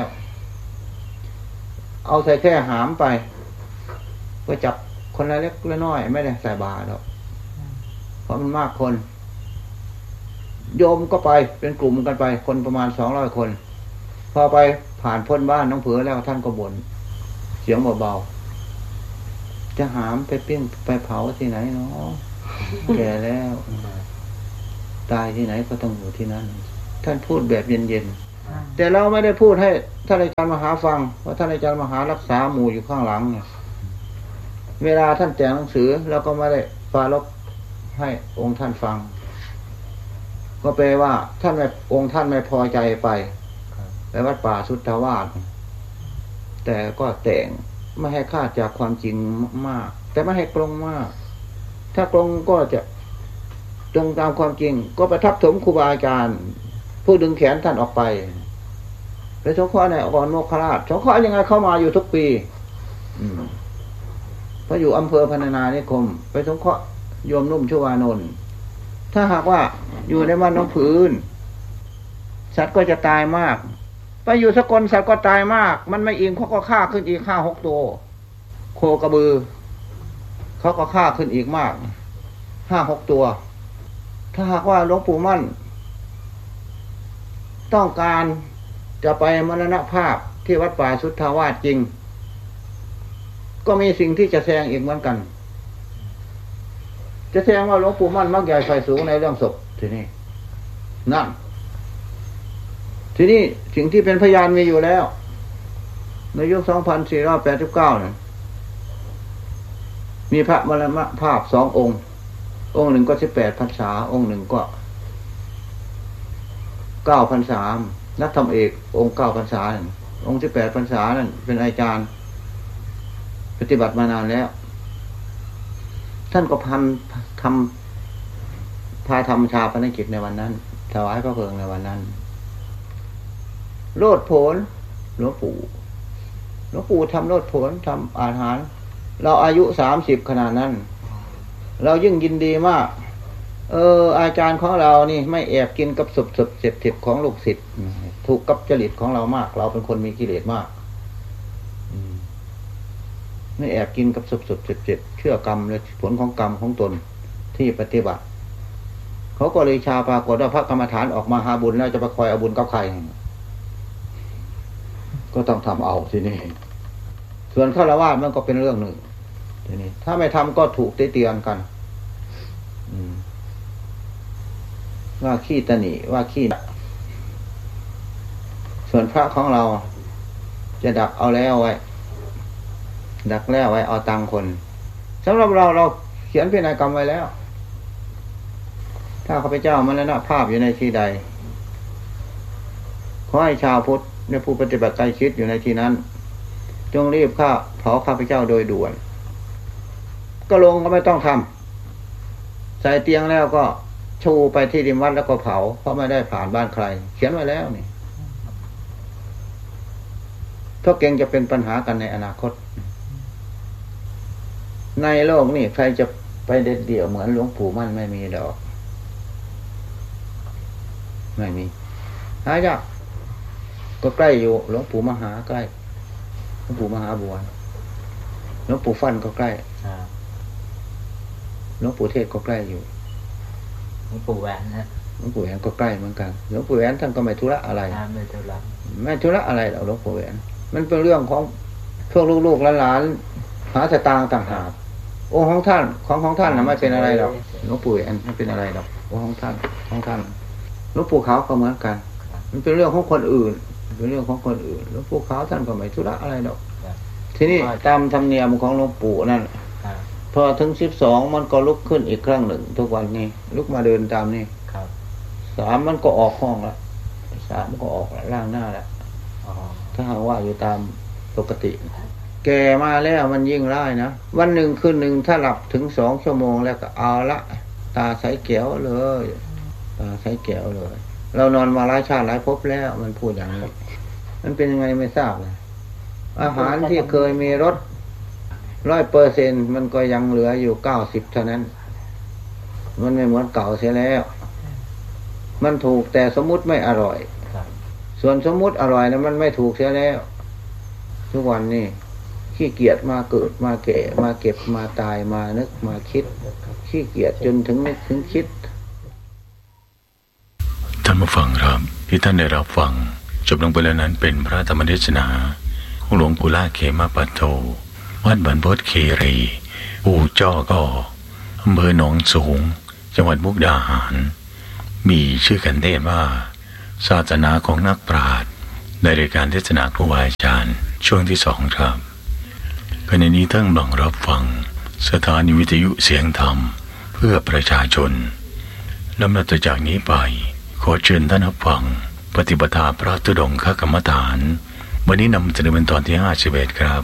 เอาใส่แค่หามไปก็จับคนละเล็กละน้อยไม่ได้ใส่บาตรหรอกเพราะมันมากคนโยมก็ไปเป็นกลุ่มกันไปคนประมาณสองร้อยคนพอไปผ่านพ้นบ้านน้องเผือแล้วท่านก็บ่นเสียงเบาๆจะหามไปปิ้งไปเผาที่ไหนเนาะแก่แล้วตายที่ไหนก็ต้องอยู่ที่นั้นท่านพูดแบบเย็นๆแต่เราไม่ได้พูดให้ท่านอาจารย์มหาฟังเพราะท่านอาจารย์มหารักษาหมู่อยู่ข้างหลังเวลาท่านแต่งหนังสือเราก็ไม่ได้ปรารภให้องค์ท่านฟังก็แปลว่าท่านไม่องค์ท่านไม่พอใจไปไปวัดป่าสุทธาวาสแต่ก็แต่งไม่ให้คลาดจากความจริงมากแต่ไม่ให้ตรงมากถ้าตรงก็จะตรงตามความจริงก็ประทับถมครูบาอาจารย์ผู้ดึงแขนท่านออกไปไปสงเคราะห์ในอรโมคราชสงเคราะห์ยังไงเข้ามาอยู่ทุกปีอืมพออยู่อำเภอพรรณนานิคมไปสงเคราะห์โยมนุ่มชั่ววานนท์ถ้าหากว่าอยู่ในบ้านน้องผืนสัตว์ก็จะตายมากไปอยู่สกลสัตว์ก็ตายมากมันไม่อิงเขาก็ฆ่าขึ้นอีกห้าหกตัวโคกระบือเขาก็ฆ่าขึ้นอีกมากห้าหกตัวถ้าหากว่าหลวงปู่มั่นต้องการจะไปมรณภาพที่วัดป่าสุทธาวาสจริงก็มีสิ่งที่จะแสดงอีกเหมือนกันจะแสดงว่าหลวงปู่มั่นมักใหญ่ไฟสูงในเรื่องศพทีนี้นั่นทีนี้สิ่งที่เป็นพยานมีอยู่แล้วในยุคสองพันสี่ร้อยแปดสิบเก้าเนี่ยมีพระมรณภาพสององค์องค์หนึ่งก็สิบแปดพรรษาองค์หนึ่งก็เก้าพรรษานักธรรมเอกองค์เก้าพรรษาองค์สิบแปดพรรษานั่นเป็นอาจารย์ปฏิบัติมานานแล้วท่านก็พันทำพาทำชาปนกิจในวันนั้นถวายพระเพลิงในวันนั้นโลดโผนหลวงปู่หลวงปู่ทำโลดโผนทำอาหารเราอายุสามสิบขนาดนั้นเรายิ่งยินดีมากเอออาจารย์ของเรานี่ไม่แอบกินกับสุบสุบเสพติดของลูกศิษย์ถูกกับจริตของเรามากเราเป็นคนมีกิเลสมากไม่แอบกินกับสุบสุบเสพติดเชื่อกรรมและผลของกรรมของตนที่ปฏิบัติเขาก็เลยชาปรากฏว่าพระกรรมฐานออกมาหาบุญแล้วจะไปคอยเอาบุญกับใครก็ต้องทำเอาทีนี้ส่วนฆราวาสมันก็เป็นเรื่องหนึ่งทีนี้ถ้าไม่ทำก็ถูกเตียนกันว่าขี้ตะหนีว่าขี้ส่วนพระของเราจะดักเอาแล้วไว้ดักแล้วไว้เอาตังคนสำหรับเราเราเขียนพินัยกรรมไว้แล้วถ้าข้าพเจ้ามรณภาพอยู่ในที่ใดขอให้ชาวพุทธในผู้ปฏิบัติใจคิดอยู่ในที่นั้นจงรีบฆ่าเผาข้าพเจ้าโดยด่วนก็ลงก็ไม่ต้องทำใส่เตียงแล้วก็ชูไปที่ริมวัดแล้วก็เผาเพราะไม่ได้ผ่านบ้านใครเขียนไว้แล้วนี่ถ้าเก่งจะเป็นปัญหากันในอนาคตในโลกนี่ใครจะไปเด็ดเดี่ยวเหมือนหลวงปู่มั่นไม่มีดอกไม่มีหายากก็ใกล้อยู่หลวงปู่มหาใกล้หลวงปู่มหาบัวหลวงปู่ฟันก็ใกล้หลวงปู่เทศก็ใกล้อยู่หลวงปู่แหวนนะหลวงปู่แหวนก็ใกล้เหมือนกันหลวงปู่แหวนท่านก็ไม่ธุระอะไรไม่ธุระไม่ธุระอะไรหรอกหลวงปู่แหวนมันเป็นเรื่องของพวกลูกๆหลานๆหาสตางค์ต่างหากองค์ของท่านของของท่านน่ะไม่เป็นอะไรหรอกหลวงปู่แหวนไม่เป็นอะไรหรอกองค์ของท่านของท่านหลวงปู่ขาวก็เหมือนกันมันเป็นเรื่องของคนอื่นเป็นเรื่องของคนอื่นหลวงปู่ขาวท่านก็ไม่ธุระอะไรหรอกทีนี้ตามธรรมเนียมของหลวงปู่นั่นพอถึงสิบสองมันก็ลุกขึ้นอีกครั้งหนึ่งทุกวันนี้ลุกมาเดินตามนี่สามมันก็ออกห้องละสามมันก็ออกล่างหน้าละถ้าหากว่าอยู่ตามปกติแก่มาแล้วมันยิ่งร้ายนะวันหนึ่งคืนหนึ่งถ้าหลับถึงสองชั่วโมงแล้วก็เอาละตาใสแก้วเลยตาใสแก้วเลยเรานอนมาหลายชาติหลายภพแล้วมันพูดอย่างนี้มันเป็นยังไงไม่ทราบเลยอาหารที่เคยมีรสร้อยเปอร์เซ็นต์มันก็ยังเหลืออยู่เก้าสิบเท่านั้นมันไม่เหมือนเก่าเสียแล้วมันถูกแต่สมมุติไม่อร่อยส่วนสมมุติอร่อยนะมันไม่ถูกเสียแล้วทุกวันนี้ขี้เกียจมาเกิดมาแก่มาเก็บมาตายมานึกมาคิดขี้เกียจจนถึงนึกถึงคิดท่านผู้ฟังครับที่ท่านได้รับฟังจบลงไปแล้วนั้นเป็นพระธรรมเทศนาของหลวงปู่ล่าเขมาปัตโตวัดบรรพตคีรีปู่จ้อก็อำเภอหนองสูงจังหวัดมุกดาหารมีชื่อกันเทศว่าศาสนาของนักปราชญ์ในรายการเทศนาครูบาอาจารย์ช่วงที่สองครับขณะนี้ท่านกำลังรับฟังสถานีวิทยุเสียงธรรมเพื่อประชาชนลำดับจากนี้ไปขอเชิญท่านรับฟังปฏิปทาพระธุดงคกรรมฐานวันนี้นำเสนอเป็นตอนที่ห้าสิบเอ็ดครับ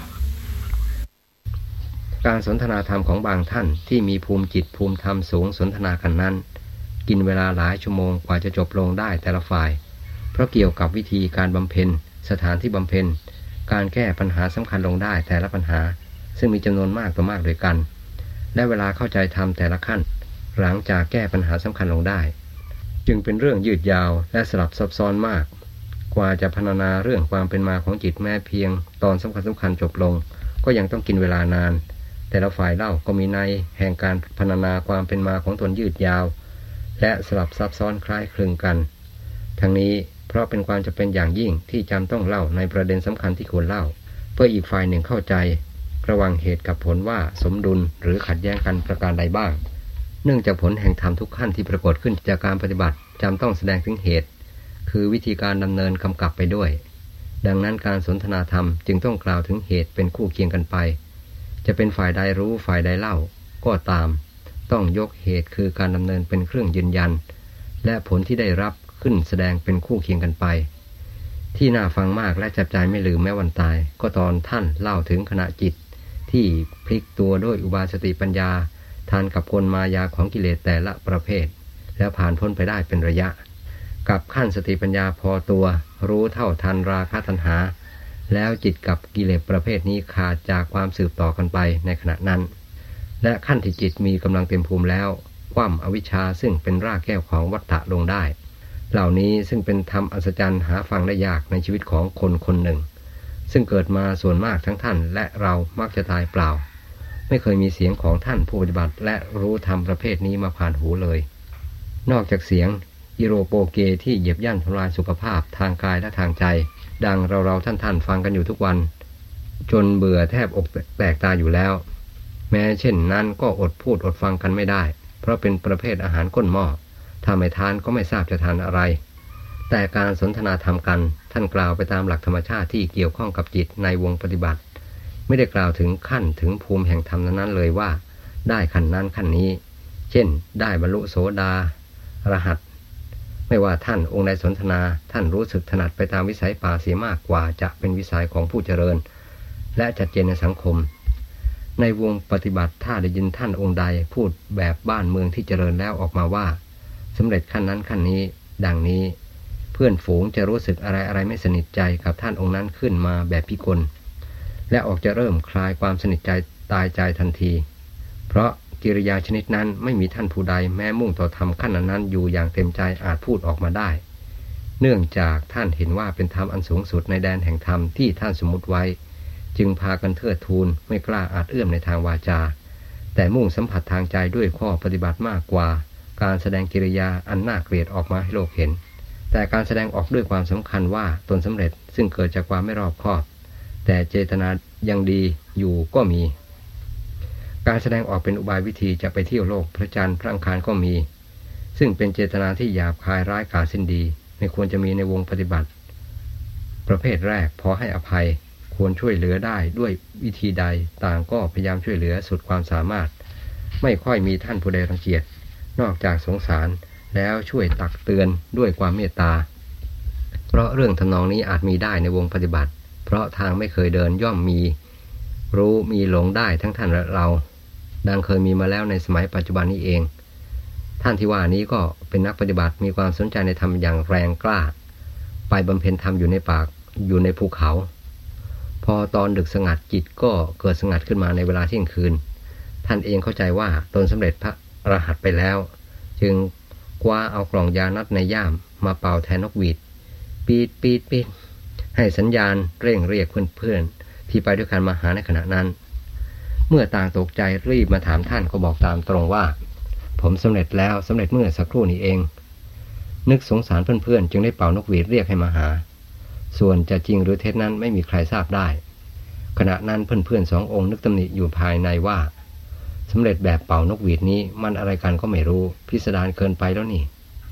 การสนทนาธรรมของบางท่านที่มีภูมิจิตภูมิธรรมสูงสนทนากันนั้นกินเวลาหลายชั่วโมงกว่าจะจบลงได้แต่ละฝ่ายเพราะเกี่ยวกับวิธีการบำเพ็ญสถานที่บำเพ็ญการแก้ปัญหาสำคัญลงได้แต่ละปัญหาซึ่งมีจำนวนมากต่อมากด้วยกันและเวลาเข้าใจธรรมแต่ละขั้นหลังจากแก้ปัญหาสำคัญลงได้จึงเป็นเรื่องยืดยาวและสลับซับซ้อนมากกว่าจะพรรณนาเรื่องความเป็นมาของจิตแม้เพียงตอนสำคัญสำคัญจบลงก็ยังต้องกินเวลานานแต่ละฝ่ายเล่าก็มีในแห่งการพรรณนาความเป็นมาของตนยืดยาวและสลับซับซ้อนคล้ายคลึงกันทั้งนี้เพราะเป็นความจำเป็นอย่างยิ่งที่จำต้องเล่าในประเด็นสำคัญที่ควรเล่าเพื่ออีกฝ่ายหนึ่งเข้าใจระหว่างเหตุกับผลว่าสมดุลหรือขัดแย้งกันประการใดบ้างเนื่องจากผลแห่งธรรมทุกขั้นที่ปรากฏขึ้นจากการปฏิบัติจำต้องแสดงถึงเหตุคือวิธีการดำเนินกำกับไปด้วยดังนั้นการสนทนาธรรมจึงต้องกล่าวถึงเหตุเป็นคู่เคียงกันไปจะเป็นฝ่ายใดรู้ฝ่ายใดเล่าก็ตามต้องยกเหตุคือการดำเนินเป็นเครื่องยืนยันและผลที่ได้รับขึ้นแสดงเป็นคู่เคียงกันไปที่น่าฟังมากและจับใจไม่ลืมแม้วันตายก็ตอนท่านเล่าถึงขณะจิตที่พลิกตัวด้วยอุบาสติปัญญาทานกับกลมายาของกิเลสแต่ละประเภทแล้วผ่านพ้นไปได้เป็นระยะกับขั้นสติปัญญาพอตัวรู้เท่าทันราคะตัณหาแล้วจิตกับกิเลสประเภทนี้ขาดจากความสืบต่อกันไปในขณะนั้นและขั้นที่จิตมีกำลังเต็มภูมิแล้วคว่ำอวิชชาซึ่งเป็นรากแก้วของวัฏฏะลงได้เหล่านี้ซึ่งเป็นธรรมอัศจรรย์หาฟังได้ยากในชีวิตของคนคนหนึ่งซึ่งเกิดมาส่วนมากทั้งท่านและเรามักจะตายเปล่าไม่เคยมีเสียงของท่านผู้ปฏิบัติและรู้ธรรมประเภทนี้มาผ่านหูเลยนอกจากเสียงอิโรโปเกที่เหยียบย่ำทำลายสุขภาพทางกายและทางใจดังเราเราท่านท่านฟังกันอยู่ทุกวันจนเบื่อแทบอกแตกตาอยู่แล้วแม้เช่นนั้นก็อดพูดอดฟังกันไม่ได้เพราะเป็นประเภทอาหารก้นหม้อถ้าไม่ทานก็ไม่ทราบจะทานอะไรแต่การสนทนาธรรมกันท่านกล่าวไปตามหลักธรรมชาติที่เกี่ยวข้องกับจิตในวงปฏิบัติไม่ได้กล่าวถึงขั้นถึงภูมิแห่งธรรมนั้นเลยว่าได้ขั้นนั้นขั้นนี้เช่นได้บรรลุโสดาอรหัตไม่ว่าท่านองค์ใดสนทนาท่านรู้สึกถนัดไปตามวิสัยป่าเสียมากกว่าจะเป็นวิสัยของผู้เจริญและชัดเจนในสังคมในวงปฏิบัติถ้าได้ยินท่านองค์ใดพูดแบบบ้านเมืองที่เจริญแล้วออกมาว่าสำเร็จขั้นนั้นขั้นนี้ดังนี้เพื่อนฝูงจะรู้สึกอะไรอะไรไม่สนิทใจกับท่านองค์นั้นขึ้นมาแบบพิกลและออกจะเริ่มคลายความสนิทใจตายใจทันทีเพราะกิริยาชนิดนั้นไม่มีท่านผู้ใดแม้มุ่งต่อธรรมขั้นนั้นอยู่อย่างเต็มใจอาจพูดออกมาได้เนื่องจากท่านเห็นว่าเป็นธรรมอันสูงสุดในแดนแห่งธรรมที่ท่านสมมุติไว้จึงพากันเทิดทูนไม่กล้าอาจเอื้อมในทางวาจาแต่มุ่งสัมผัสทางใจด้วยข้อปฏิบัติมากกว่าการแสดงกิริยาอันน่าเกลียดออกมาให้โลกเห็นแต่การแสดงออกด้วยความสำคัญว่าตนสำเร็จซึ่งเกิดจากความไม่รอบคอบแต่เจตนายังดีอยู่ก็มีการแสดงออกเป็นอุบายวิธีจะไปเที่ยวโลกพระจันทร์พระอังคารก็มีซึ่งเป็นเจตนาที่หยาบคายร้ายกาจสิ้นดีไม่ควรจะมีในวงปฏิบัติประเภทแรกพอให้อภัยควรช่วยเหลือได้ด้วยวิธีใดต่างก็พยายามช่วยเหลือสุดความสามารถไม่ค่อยมีท่านผู้ใดรังเกียจนอกจากสงสารแล้วช่วยตักเตือนด้วยความเมตตาเพราะเรื่องทำนองนี้อาจมีได้ในวงปฏิบัติเพราะทางไม่เคยเดินย่อมมีรู้มีหลงได้ทั้งท่านและเราดังเคยมีมาแล้วในสมัยปัจจุบันนี้เองท่านที่ว่านี้ก็เป็นนักปฏิบัติมีความสนใจในธรรมอย่างแรงกล้าไปบำเพ็ญธรรมอยู่ในป่าอยู่ในภูเขาพอตอนดึกสงัดจิตก็เกิดสงัดขึ้นมาในเวลาเที่ยงคืนท่านเองเข้าใจว่าตนสำเร็จพระอรหันต์ไปแล้วจึงคว้าเอากล่องยานัดในย่ามมาเป่าแทนนกหวีดปีดปีดปีดให้สัญญาณเร่งเรียกเพื่อนๆที่ไปด้วยกันมาหาในขณะนั้นเมื่อต่างตกใจรีบมาถามท่านก็บอกตามตรงว่าผมสำเร็จแล้วสำเร็จเมื่อสักครู่นี้เองนึกสงสารเพื่อนๆจึงได้เป่านกหวีดเรียกให้มาหาส่วนจะจริงหรือเท็จนั้นไม่มีใครทราบได้ขณะนั้นเพื่อนๆสององค์นึกตำหนิอยู่ภายในว่าสำเร็จแบบเป่านกหวีดนี้มันอะไรกันก็ไม่รู้พิสดารเกินไปแล้วนี่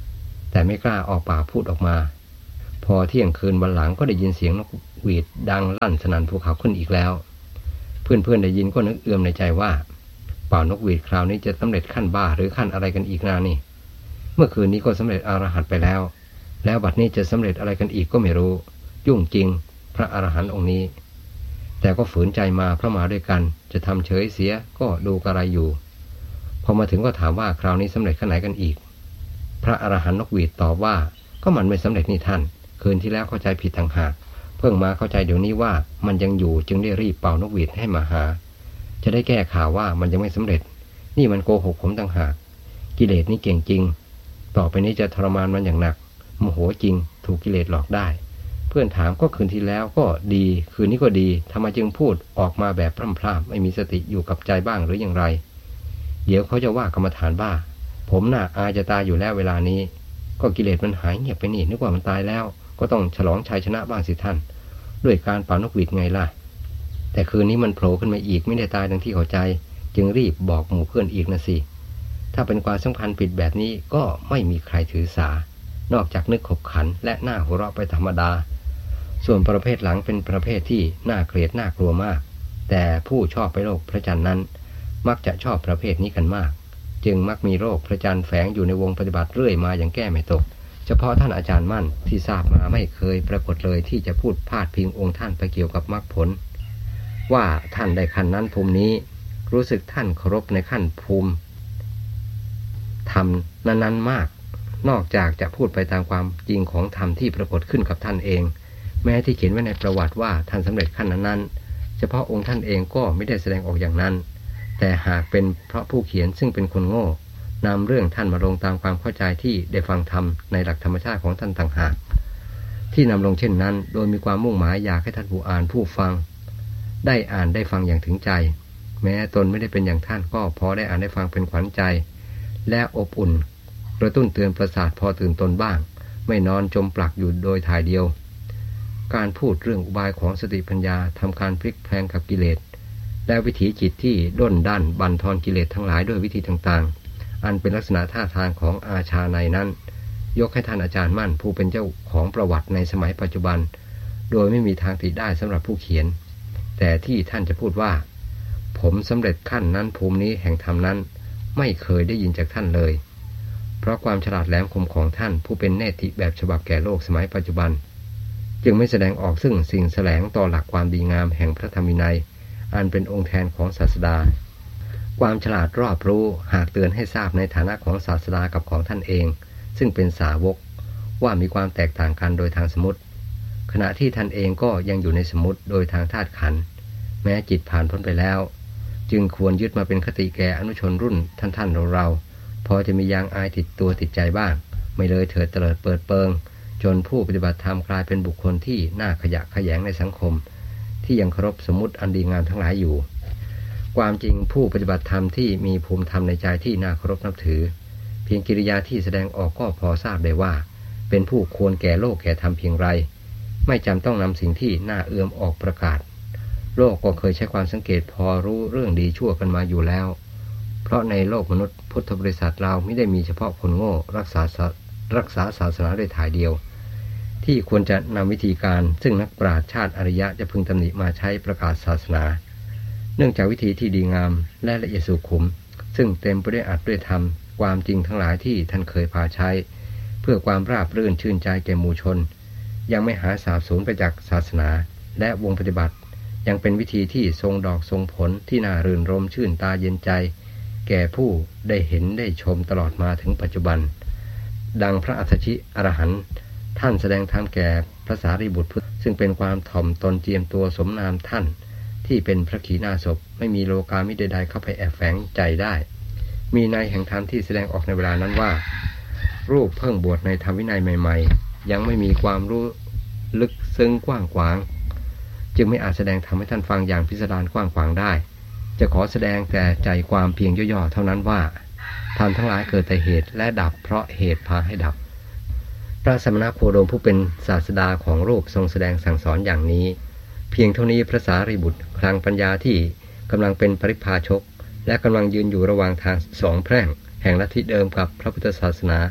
แต่ไม่กล้าออกปากพูดออกมาพอเที่ยงคืนวันหลังก็ได้ยินเสียงนกหวีดดังลั่นสนั่นภูเขาขึ้นอีกแล้วเพื่อนๆได้ยินก็นึกเอื้อมในใจว่าเป่านกหวีดคราวนี้จะสำเร็จขั้นบ้าหรือขั้นอะไรกันอีกนานี่เมื่อคืนนี้ก็สำเร็จอรหันต์ไปแล้วแล้วบัดนี้จะสำเร็จอะไรกันอีกก็ไม่รู้ยุ่งจริงพระอรหันต์องค์นี้แต่ก็ฝืนใจมาเพราะมาด้วยกันจะทำเฉยเสียก็ดูกระไรอยู่พอมาถึงก็ถามว่าคราวนี้สำเร็จขั้นไหนกันอีกพระอรหันต์นกหวีดตอบว่าก็มันไม่สำเร็จนี่ท่านคืนที่แล้วเข้าใจผิดต่างหากเพิ่งมาเข้าใจเดี๋ยวนี้ว่ามันยังอยู่จึงได้รีบเป่านกหวีดให้มาหาจะได้แก้ข่าวว่ามันยังไม่สำเร็จนี่มันโกหกผมต่างหากกิเลสนี่เก่งจริงต่อไปนี้จะทรมานมันอย่างหนักโมโหจริงถูกกิเลสหลอกได้เพื่อนถามก็คืนที่แล้วก็ดีคืนนี้ก็ดีทำไมจึงพูดออกมาแบบพร่ำๆไม่มีสติอยู่กับใจบ้างหรืออย่างไรเดี๋ยวเขาจะว่ากรรมฐานบ้าผมน่ะอายจะตายอยู่แล้วเวลานี้ก็กิเลสมันหายเงียบไปนี่นึกว่ามันตายแล้วก็ต้องฉลองชัยชนะบ้างสิท่านด้วยการเป่านกหวีดไงล่ะแต่คืนนี้มันโผล่ขึ้นมาอีกไม่ได้ตายดังที่เข้าใจจึงรีบบอกหมู่เพื่อนอีกนะสิถ้าเป็นความสำคัญผิดแบบนี้ก็ไม่มีใครถือสานอกจากนึกขบขันและหน้าหัวเราะไปธรรมดาส่วนประเภทหลังเป็นประเภทที่น่าเกลียดน่ากลัวมากแต่ผู้ชอบไปโลกพระจันทร์นั้นมักจะชอบประเภทนี้กันมากจึงมักมีโรคพระจันทร์แฝงอยู่ในวงปฏิบัติเรื่อยมาอย่างแก้ไม่ตกเฉพาะท่านอาจารย์มั่นที่ทราบมาไม่เคยปรากฏเลยที่จะพูดพาดพิงองค์ท่านไปเกี่ยวกับมรรคผลว่าท่านได้ขั้นนั้นภูมินี้รู้สึกท่านเคารพในขั้นภูมิธรรมนั้นๆมากนอกจากจะพูดไปตามความจริงของธรรมที่ปรากฏขึ้นกับท่านเองแม้ที่เขียนไว้ในประวัติว่าท่านสำเร็จขั้นนั้นๆเฉพาะองค์ท่านเองก็ไม่ได้แสดงออกอย่างนั้นแต่หากเป็นเพราะผู้เขียนซึ่งเป็นคนโง่นำเรื่องท่านมาลงตามความเข้าใจที่ได้ฟังธรรมในหลักธรรมชาติของท่านต่างหากที่นำลงเช่นนั้นโดยมีความมุ่งหมายอยากให้ท่านผู้อ่านผู้ฟังได้อ่านได้ฟังอย่างถึงใจแม้ตนไม่ได้เป็นอย่างท่านก็พอได้อ่านได้ฟังเป็นขวัญใจและอบอุ่นกระตุ้นเตือนประสาทพอตื่นตนบ้างไม่นอนจมปลักอยู่โดยถ่ายเดียวการพูดเรื่องอุบายของสติปัญญาทำการพลิกแพลงกับกิเลสและวิถีจิตที่ด้นด้านบั่นทอนกิเลสทั้งหลายด้วยวิธีต่างๆอันเป็นลักษณะท่าทางของอาชาในนั้นยกให้ท่านอาจารย์มั่นผู้เป็นเจ้าของประวัติในสมัยปัจจุบันโดยไม่มีทางติได้สำหรับผู้เขียนแต่ที่ท่านจะพูดว่าผมสำเร็จขั้นนั้นภูมินี้แห่งธรรมนั้นไม่เคยได้ยินจากท่านเลยเพราะความฉลาดแหลมคมของท่านผู้เป็นเนติแบบฉบับแก่โลกสมัยปัจจุบันจึงไม่แสดงออกซึ่งสิ่งแสลงต่อหลักความดีงามแห่งพระธรรมวินัยอันเป็นองค์แทนของศาสดาความฉลาดรอบรู้หากเตือนให้ทราบในฐานะของศาสดากับของท่านเองซึ่งเป็นสาวกว่ามีความแตกต่างกันโดยทางสมมติขณะที่ท่านเองก็ยังอยู่ในสมมติโดยทางธาตุขันธ์แม้จิตผ่านพ้นไปแล้วจึงควรยึดมาเป็นคติแก่อนุชนรุ่นท่านท่านเราเราพอจะมียางอายติดตัวติดใจบ้างไม่เลยเถิดเตลิดเปิดเปิงจนผู้ปฏิบัติธรรมกลายเป็นบุคคลที่น่าขยะแขยงในสังคมที่ยังเคารพสมมติอันดีงามทั้งหลายอยู่ความจริงผู้ปฏิบัติธรรมที่มีภูมิธรรมในใจที่น่าเคารพนับถือเพียงกิริยาที่แสดงออกก็พอทราบได้ว่าเป็นผู้ควรแก่โลกแก่ธรรมเพียงไรไม่จำต้องนำสิ่งที่น่าเอื้อมออกประกาศโลกก็เคยใช้ความสังเกตพอรู้เรื่องดีชั่วกันมาอยู่แล้วเพราะในโลกมนุษย์พุทธบริษัทเราไม่ได้มีเฉพาะคนโง่รักษารักษาศาสนาโดยถ่ายเดียวที่ควรจะนำวิธีการซึ่งนักปราชญ์ชาติอริยะจะพึงตำหนิมาใช้ประกาศศาสนาเนื่องจากวิธีที่ดีงามและละเอียดสุขุมซึ่งเต็มไปด้วยอัตด้วยธรรมความจริงทั้งหลายที่ท่านเคยพาใช้เพื่อความราบรื่นชื่นใจแก่หมู่ชนยังไม่หาสาบสูญไปจากศาสนาและวงปฏิบัติยังเป็นวิธีที่ทรงดอกทรงผลที่น่ารื่นรมชื่นตาเย็นใจแก่ผู้ได้เห็นได้ชมตลอดมาถึงปัจจุบันดังพระอัฏฐชิอรหันต์ท่านแสดงธรรมแก่พระสารีบุตรซึ่งเป็นความถ่อมตนเจียมตัวสมนามท่านที่เป็นพระขีณาสพไม่มีโลกามิใดๆเข้าไปแอบแฝงใจได้มีในแห่งธรรมที่แสดงออกในเวลานั้นว่ารูปเพิ่งบวชในธรรมวินัยใหม่ๆยังไม่มีความรู้ลึกซึ้งกว้างขวางจึงไม่อาจแสดงธรรมให้ท่านฟังอย่างพิสดารกว้างขวางได้จะขอแสดงแต่ใจความเพียงย่อๆเท่านั้นว่าธรรมทั้งหลายเกิดแต่เหตุและดับเพราะเหตุพาให้ดับพระสมณโคดมผู้เป็นศาสดาของโลกทรงแสดงสั่งสอนอย่างนี้เพียงเท่านี้พระสารีบุตรคลังปัญญาที่กำลังเป็นปริพาชกและกำลังยืนอยู่ระหว่างทางสองแพร่งแห่งลัทธิเดิมกับพระพุทธศาสนา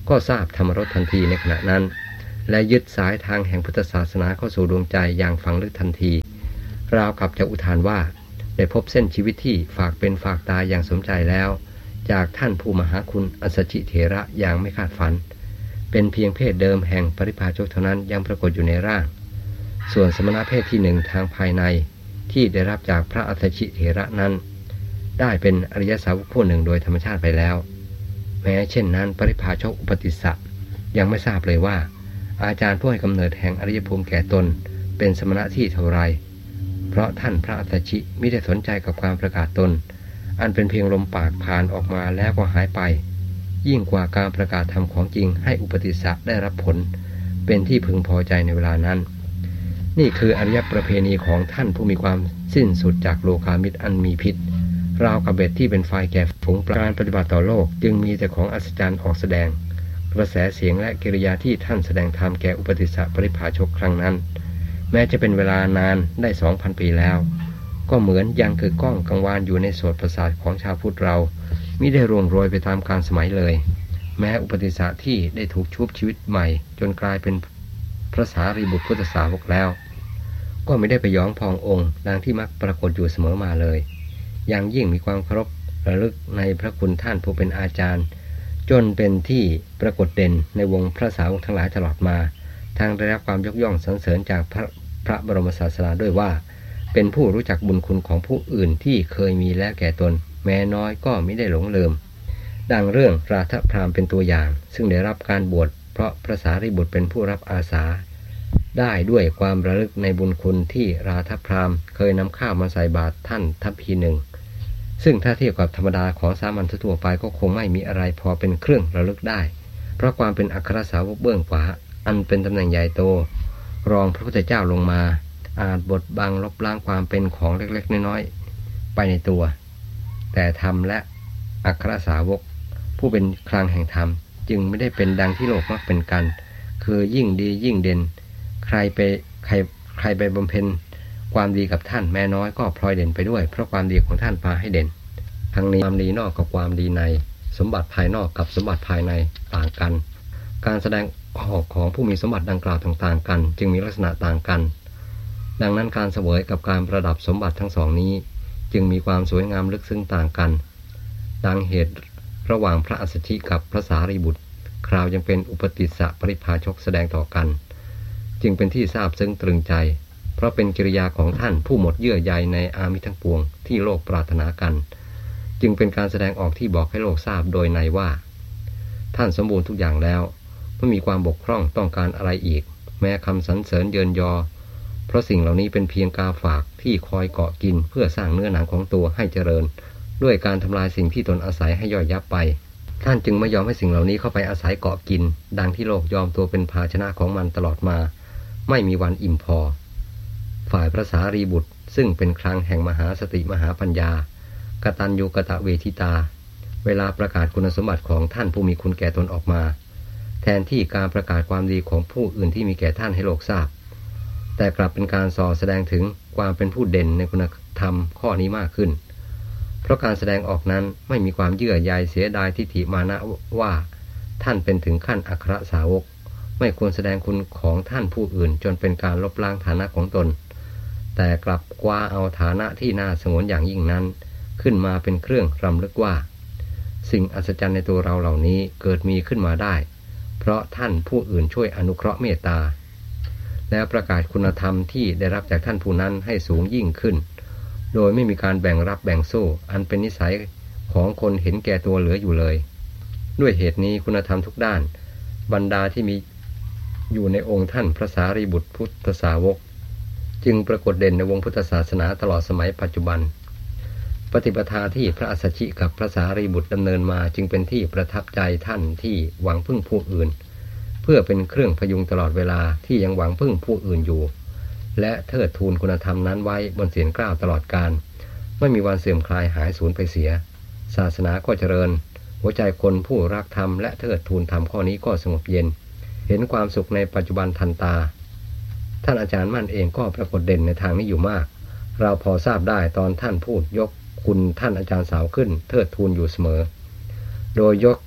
ก็ทราบธรรมรสทันทีในขณะนั้นและยึดสายทางแห่งพุทธศาสนาเข้าสู่ดวงใจอย่างฝังลึกทันทีราวกับจะอุทานว่าได้พบเส้นชีวิตที่ฝากเป็นฝากตายอย่างสมใจแล้วจากท่านผู้มหาคุณอัสสชิเถระอย่างไม่คาดฝันเป็นเพียงเพศเดิมแห่งปริพาชกเท่านั้นยังปรากฏอยู่ในร่างส่วนสมณเพศที่หนึ่งทางภายในที่ได้รับจากพระอัสสชิเถระนั้นได้เป็นอริยสาวกผู้หนึ่งโดยธรรมชาติไปแล้วแม้เช่นนั้นปริพาชกอุปติสสะยังไม่ทราบเลยว่าอาจารย์ผู้ให้กำเนิดแห่งอริยภูมิแก่ตนเป็นสมณะที่เท่าไรเพราะท่านพระอัสสชิมิได้สนใจกับความประกาศตนอันเป็นเพียงลมปากผ่านออกมาแล้วก็หายไปยิ่งกว่าการประกาศธรรมของจริงให้อุปติสสะได้รับผลเป็นที่พึงพอใจในเวลานั้นนี่คืออริยประเพณีของท่านผู้มีความสิ้นสุดจากโลกามิตรอันมีพิษราวกับเบ็ดที่เป็นไฟแก่ฝูงปลาการปฏิบัติต่อโลกจึงมีแต่ของอัศจรรย์ออกแสดงกระแสเสียงและกิริยาที่ท่านแสดงธรรมแก่อุปติสสะปริพาชกครั้งนั้นแม้จะเป็นเวลานานได้สองพันปีแล้วก็เหมือนยังคือก้องกังวานอยู่ในโสตประสาทของชาวพุทธเรามิได้ร่วงโรยไปตามกาลสมัยเลยแม้อุปติสสะที่ได้ถูกชุบชีวิตใหม่จนกลายเป็นพระสารีบุตรพุทธสาวกแล้วก็ไม่ได้ไปย้องพององค์ดังที่มักปรากฏอยู่เสมอมาเลยยังยิ่งมีความเคารพระลึกในพระคุณท่านผู้เป็นอาจารย์จนเป็นที่ปรากฏเด่นในวงพระสาวกทั้งหลายตลอดมาทางได้รับความยกย่องสรรเสริญจากพระพระบรมศาสดาด้วยว่าเป็นผู้รู้จักบุญคุณของผู้อื่นที่เคยมีแล้วแก่ตนแม้น้อยก็มิได้หลงลืมดังเรื่องราธพราหมณ์เป็นตัวอย่างซึ่งได้รับการบวชเพราะพระสารีบุตรเป็นผู้รับอาสาได้ด้วยความระลึกในบุญคุณที่ราธพราหมณ์เคยนำข้าวมาใส่บาตรท่านทัพพีหนึ่งซึ่งถ้าเทียบกับธรรมดาของสามัญทั่วไปก็คงไม่มีอะไรพอเป็นเครื่องระลึกได้เพราะความเป็นอัครสาวกเบื้องขวาอันเป็นตำแหน่งใหญ่โตรองพระพุทธเจ้าลงมาอาจบดบังลบล้างความเป็นของเล็กๆน้อยๆไปในตัวแต่ธรรมและอัครสาวกผู้เป็นคลังแห่งธรรมจึงไม่ได้เป็นดังที่โลกมักเป็นกันคือยิ่งดียิ่งเด่นใครไปใครใครไปบำเพ็ญความดีกับท่านแม้น้อยก็พลอยเด่นไปด้วยเพราะความดีของท่านพาให้เด่นทั้งนี้ความดีนอกกับความดีในสมบัติภายนอกกับสมบัติภายในต่างกันการแสดงออกของผู้มีสมบัติดังกล่าวต่างๆกันจึงมีลักษณะต่างกันดังนั้นการเสวยกับการประดับสมบัติทั้งสองนี้จึงมีความสวยงามลึกซึ้งต่างกันดังเหตุระหว่างพระอัสสชิกับพระสารีบุตรคราวยังเป็นอุปติสสะปริพาชกแสดงต่อกันจึงเป็นที่ทราบซึ้งตรึงใจเพราะเป็นกิริยาของท่านผู้หมดเยื่อใยในอามิทั้งปวงที่โลกปรารถนากันจึงเป็นการแสดงออกที่บอกให้โลกทราบโดยในว่าท่านสมบูรณ์ทุกอย่างแล้วไม่มีความบกพร่องต้องการอะไรอีกแม้คำสรรเสริญเยินยอเพราะสิ่งเหล่านี้เป็นเพียงกาฝากที่คอยเกาะกินเพื่อสร้างเนื้อหนังของตัวให้เจริญด้วยการทำลายสิ่งที่ตนอาศัยให้ย่อยยับไปท่านจึงไม่ยอมให้สิ่งเหล่านี้เข้าไปอาศัยเกาะกินดังที่โลกยอมตัวเป็นภาชนะของมันตลอดมาไม่มีวันอิ่มพอฝ่ายพระสารีบุตรซึ่งเป็นคลังแห่งมหาสติมหาปัญญากตัญญูกตเวทิตาเวลาประกาศคุณสมบัติของท่านผู้มีคุณแก่ตนออกมาแทนที่การประกาศความดีของผู้อื่นที่มีแก่ท่านให้โลกทราบแต่กลับเป็นการส่อแสดงถึงความเป็นผู้เด่นในคุณธรรมข้อนี้มากขึ้นเพราะการแสดงออกนั้นไม่มีความเยื่อใยเสียดายทิฏฐิมานะว่าท่านเป็นถึงขั้นอัครสาวกไม่ควรแสดงคุณของท่านผู้อื่นจนเป็นการลบล้างฐานะของตนแต่กลับคว้าเอาฐานะที่น่าสงวนอย่างยิ่งนั้นขึ้นมาเป็นเครื่องรำลึกว่าสิ่งอัศจรรย์ในตัวเราเหล่านี้เกิดมีขึ้นมาได้เพราะท่านผู้อื่นช่วยอนุเคราะห์เมตตาและประกาศคุณธรรมที่ได้รับจากท่านผู้นั้นให้สูงยิ่งขึ้นโดยไม่มีการแบ่งรับแบ่งสู้อันเป็นนิสัยของคนเห็นแก่ตัวเหลืออยู่เลยด้วยเหตุนี้คุณธรรมทุกด้านบรรดาที่มีอยู่ในองค์ท่านพระสารีบุตรพุทธสาวกจึงปรากฏเด่นในวงพุทธศาสนาตลอดสมัยปัจจุบันปฏิปทาที่พระอัสสชิกับพระสารีบุตรดำเนินมาจึงเป็นที่ประทับใจท่านที่หวังพึ่งผู้อื่นเพื่อเป็นเครื่องพยุงตลอดเวลาที่ยังหวังพึ่งผู้อื่นอยู่และเทิดทูนคุณธรรมนั้นไว้บนเศียรเกล้าตลอดกาลไม่มีวันเสื่อมคลายหายสูญไปเสียศาสนาก็เจริญหัวใจคนผู้รักธรรมและเทิดทูนธรรมข้อนี้ก็สงบเย็นเห็นความสุขในปัจจุบันทันตาท่านอาจารย์มั่นเองก็ปรากฏเด่นในทางนี้อยู่มากเราพอทราบได้ตอนท่านพูดยกคุณท่านอาจารย์สาวขึ้นเทิดทูนอยู่เสมอโดยยก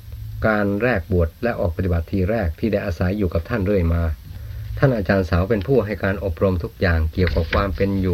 การแรกบวชและออกปฏิบัติทีแรกที่ได้อาศัยอยู่กับท่านเรื่อยมาท่านอาจารย์สาวเป็นผู้ให้การอบรมทุกอย่างเกี่ยวกับความเป็นอยู่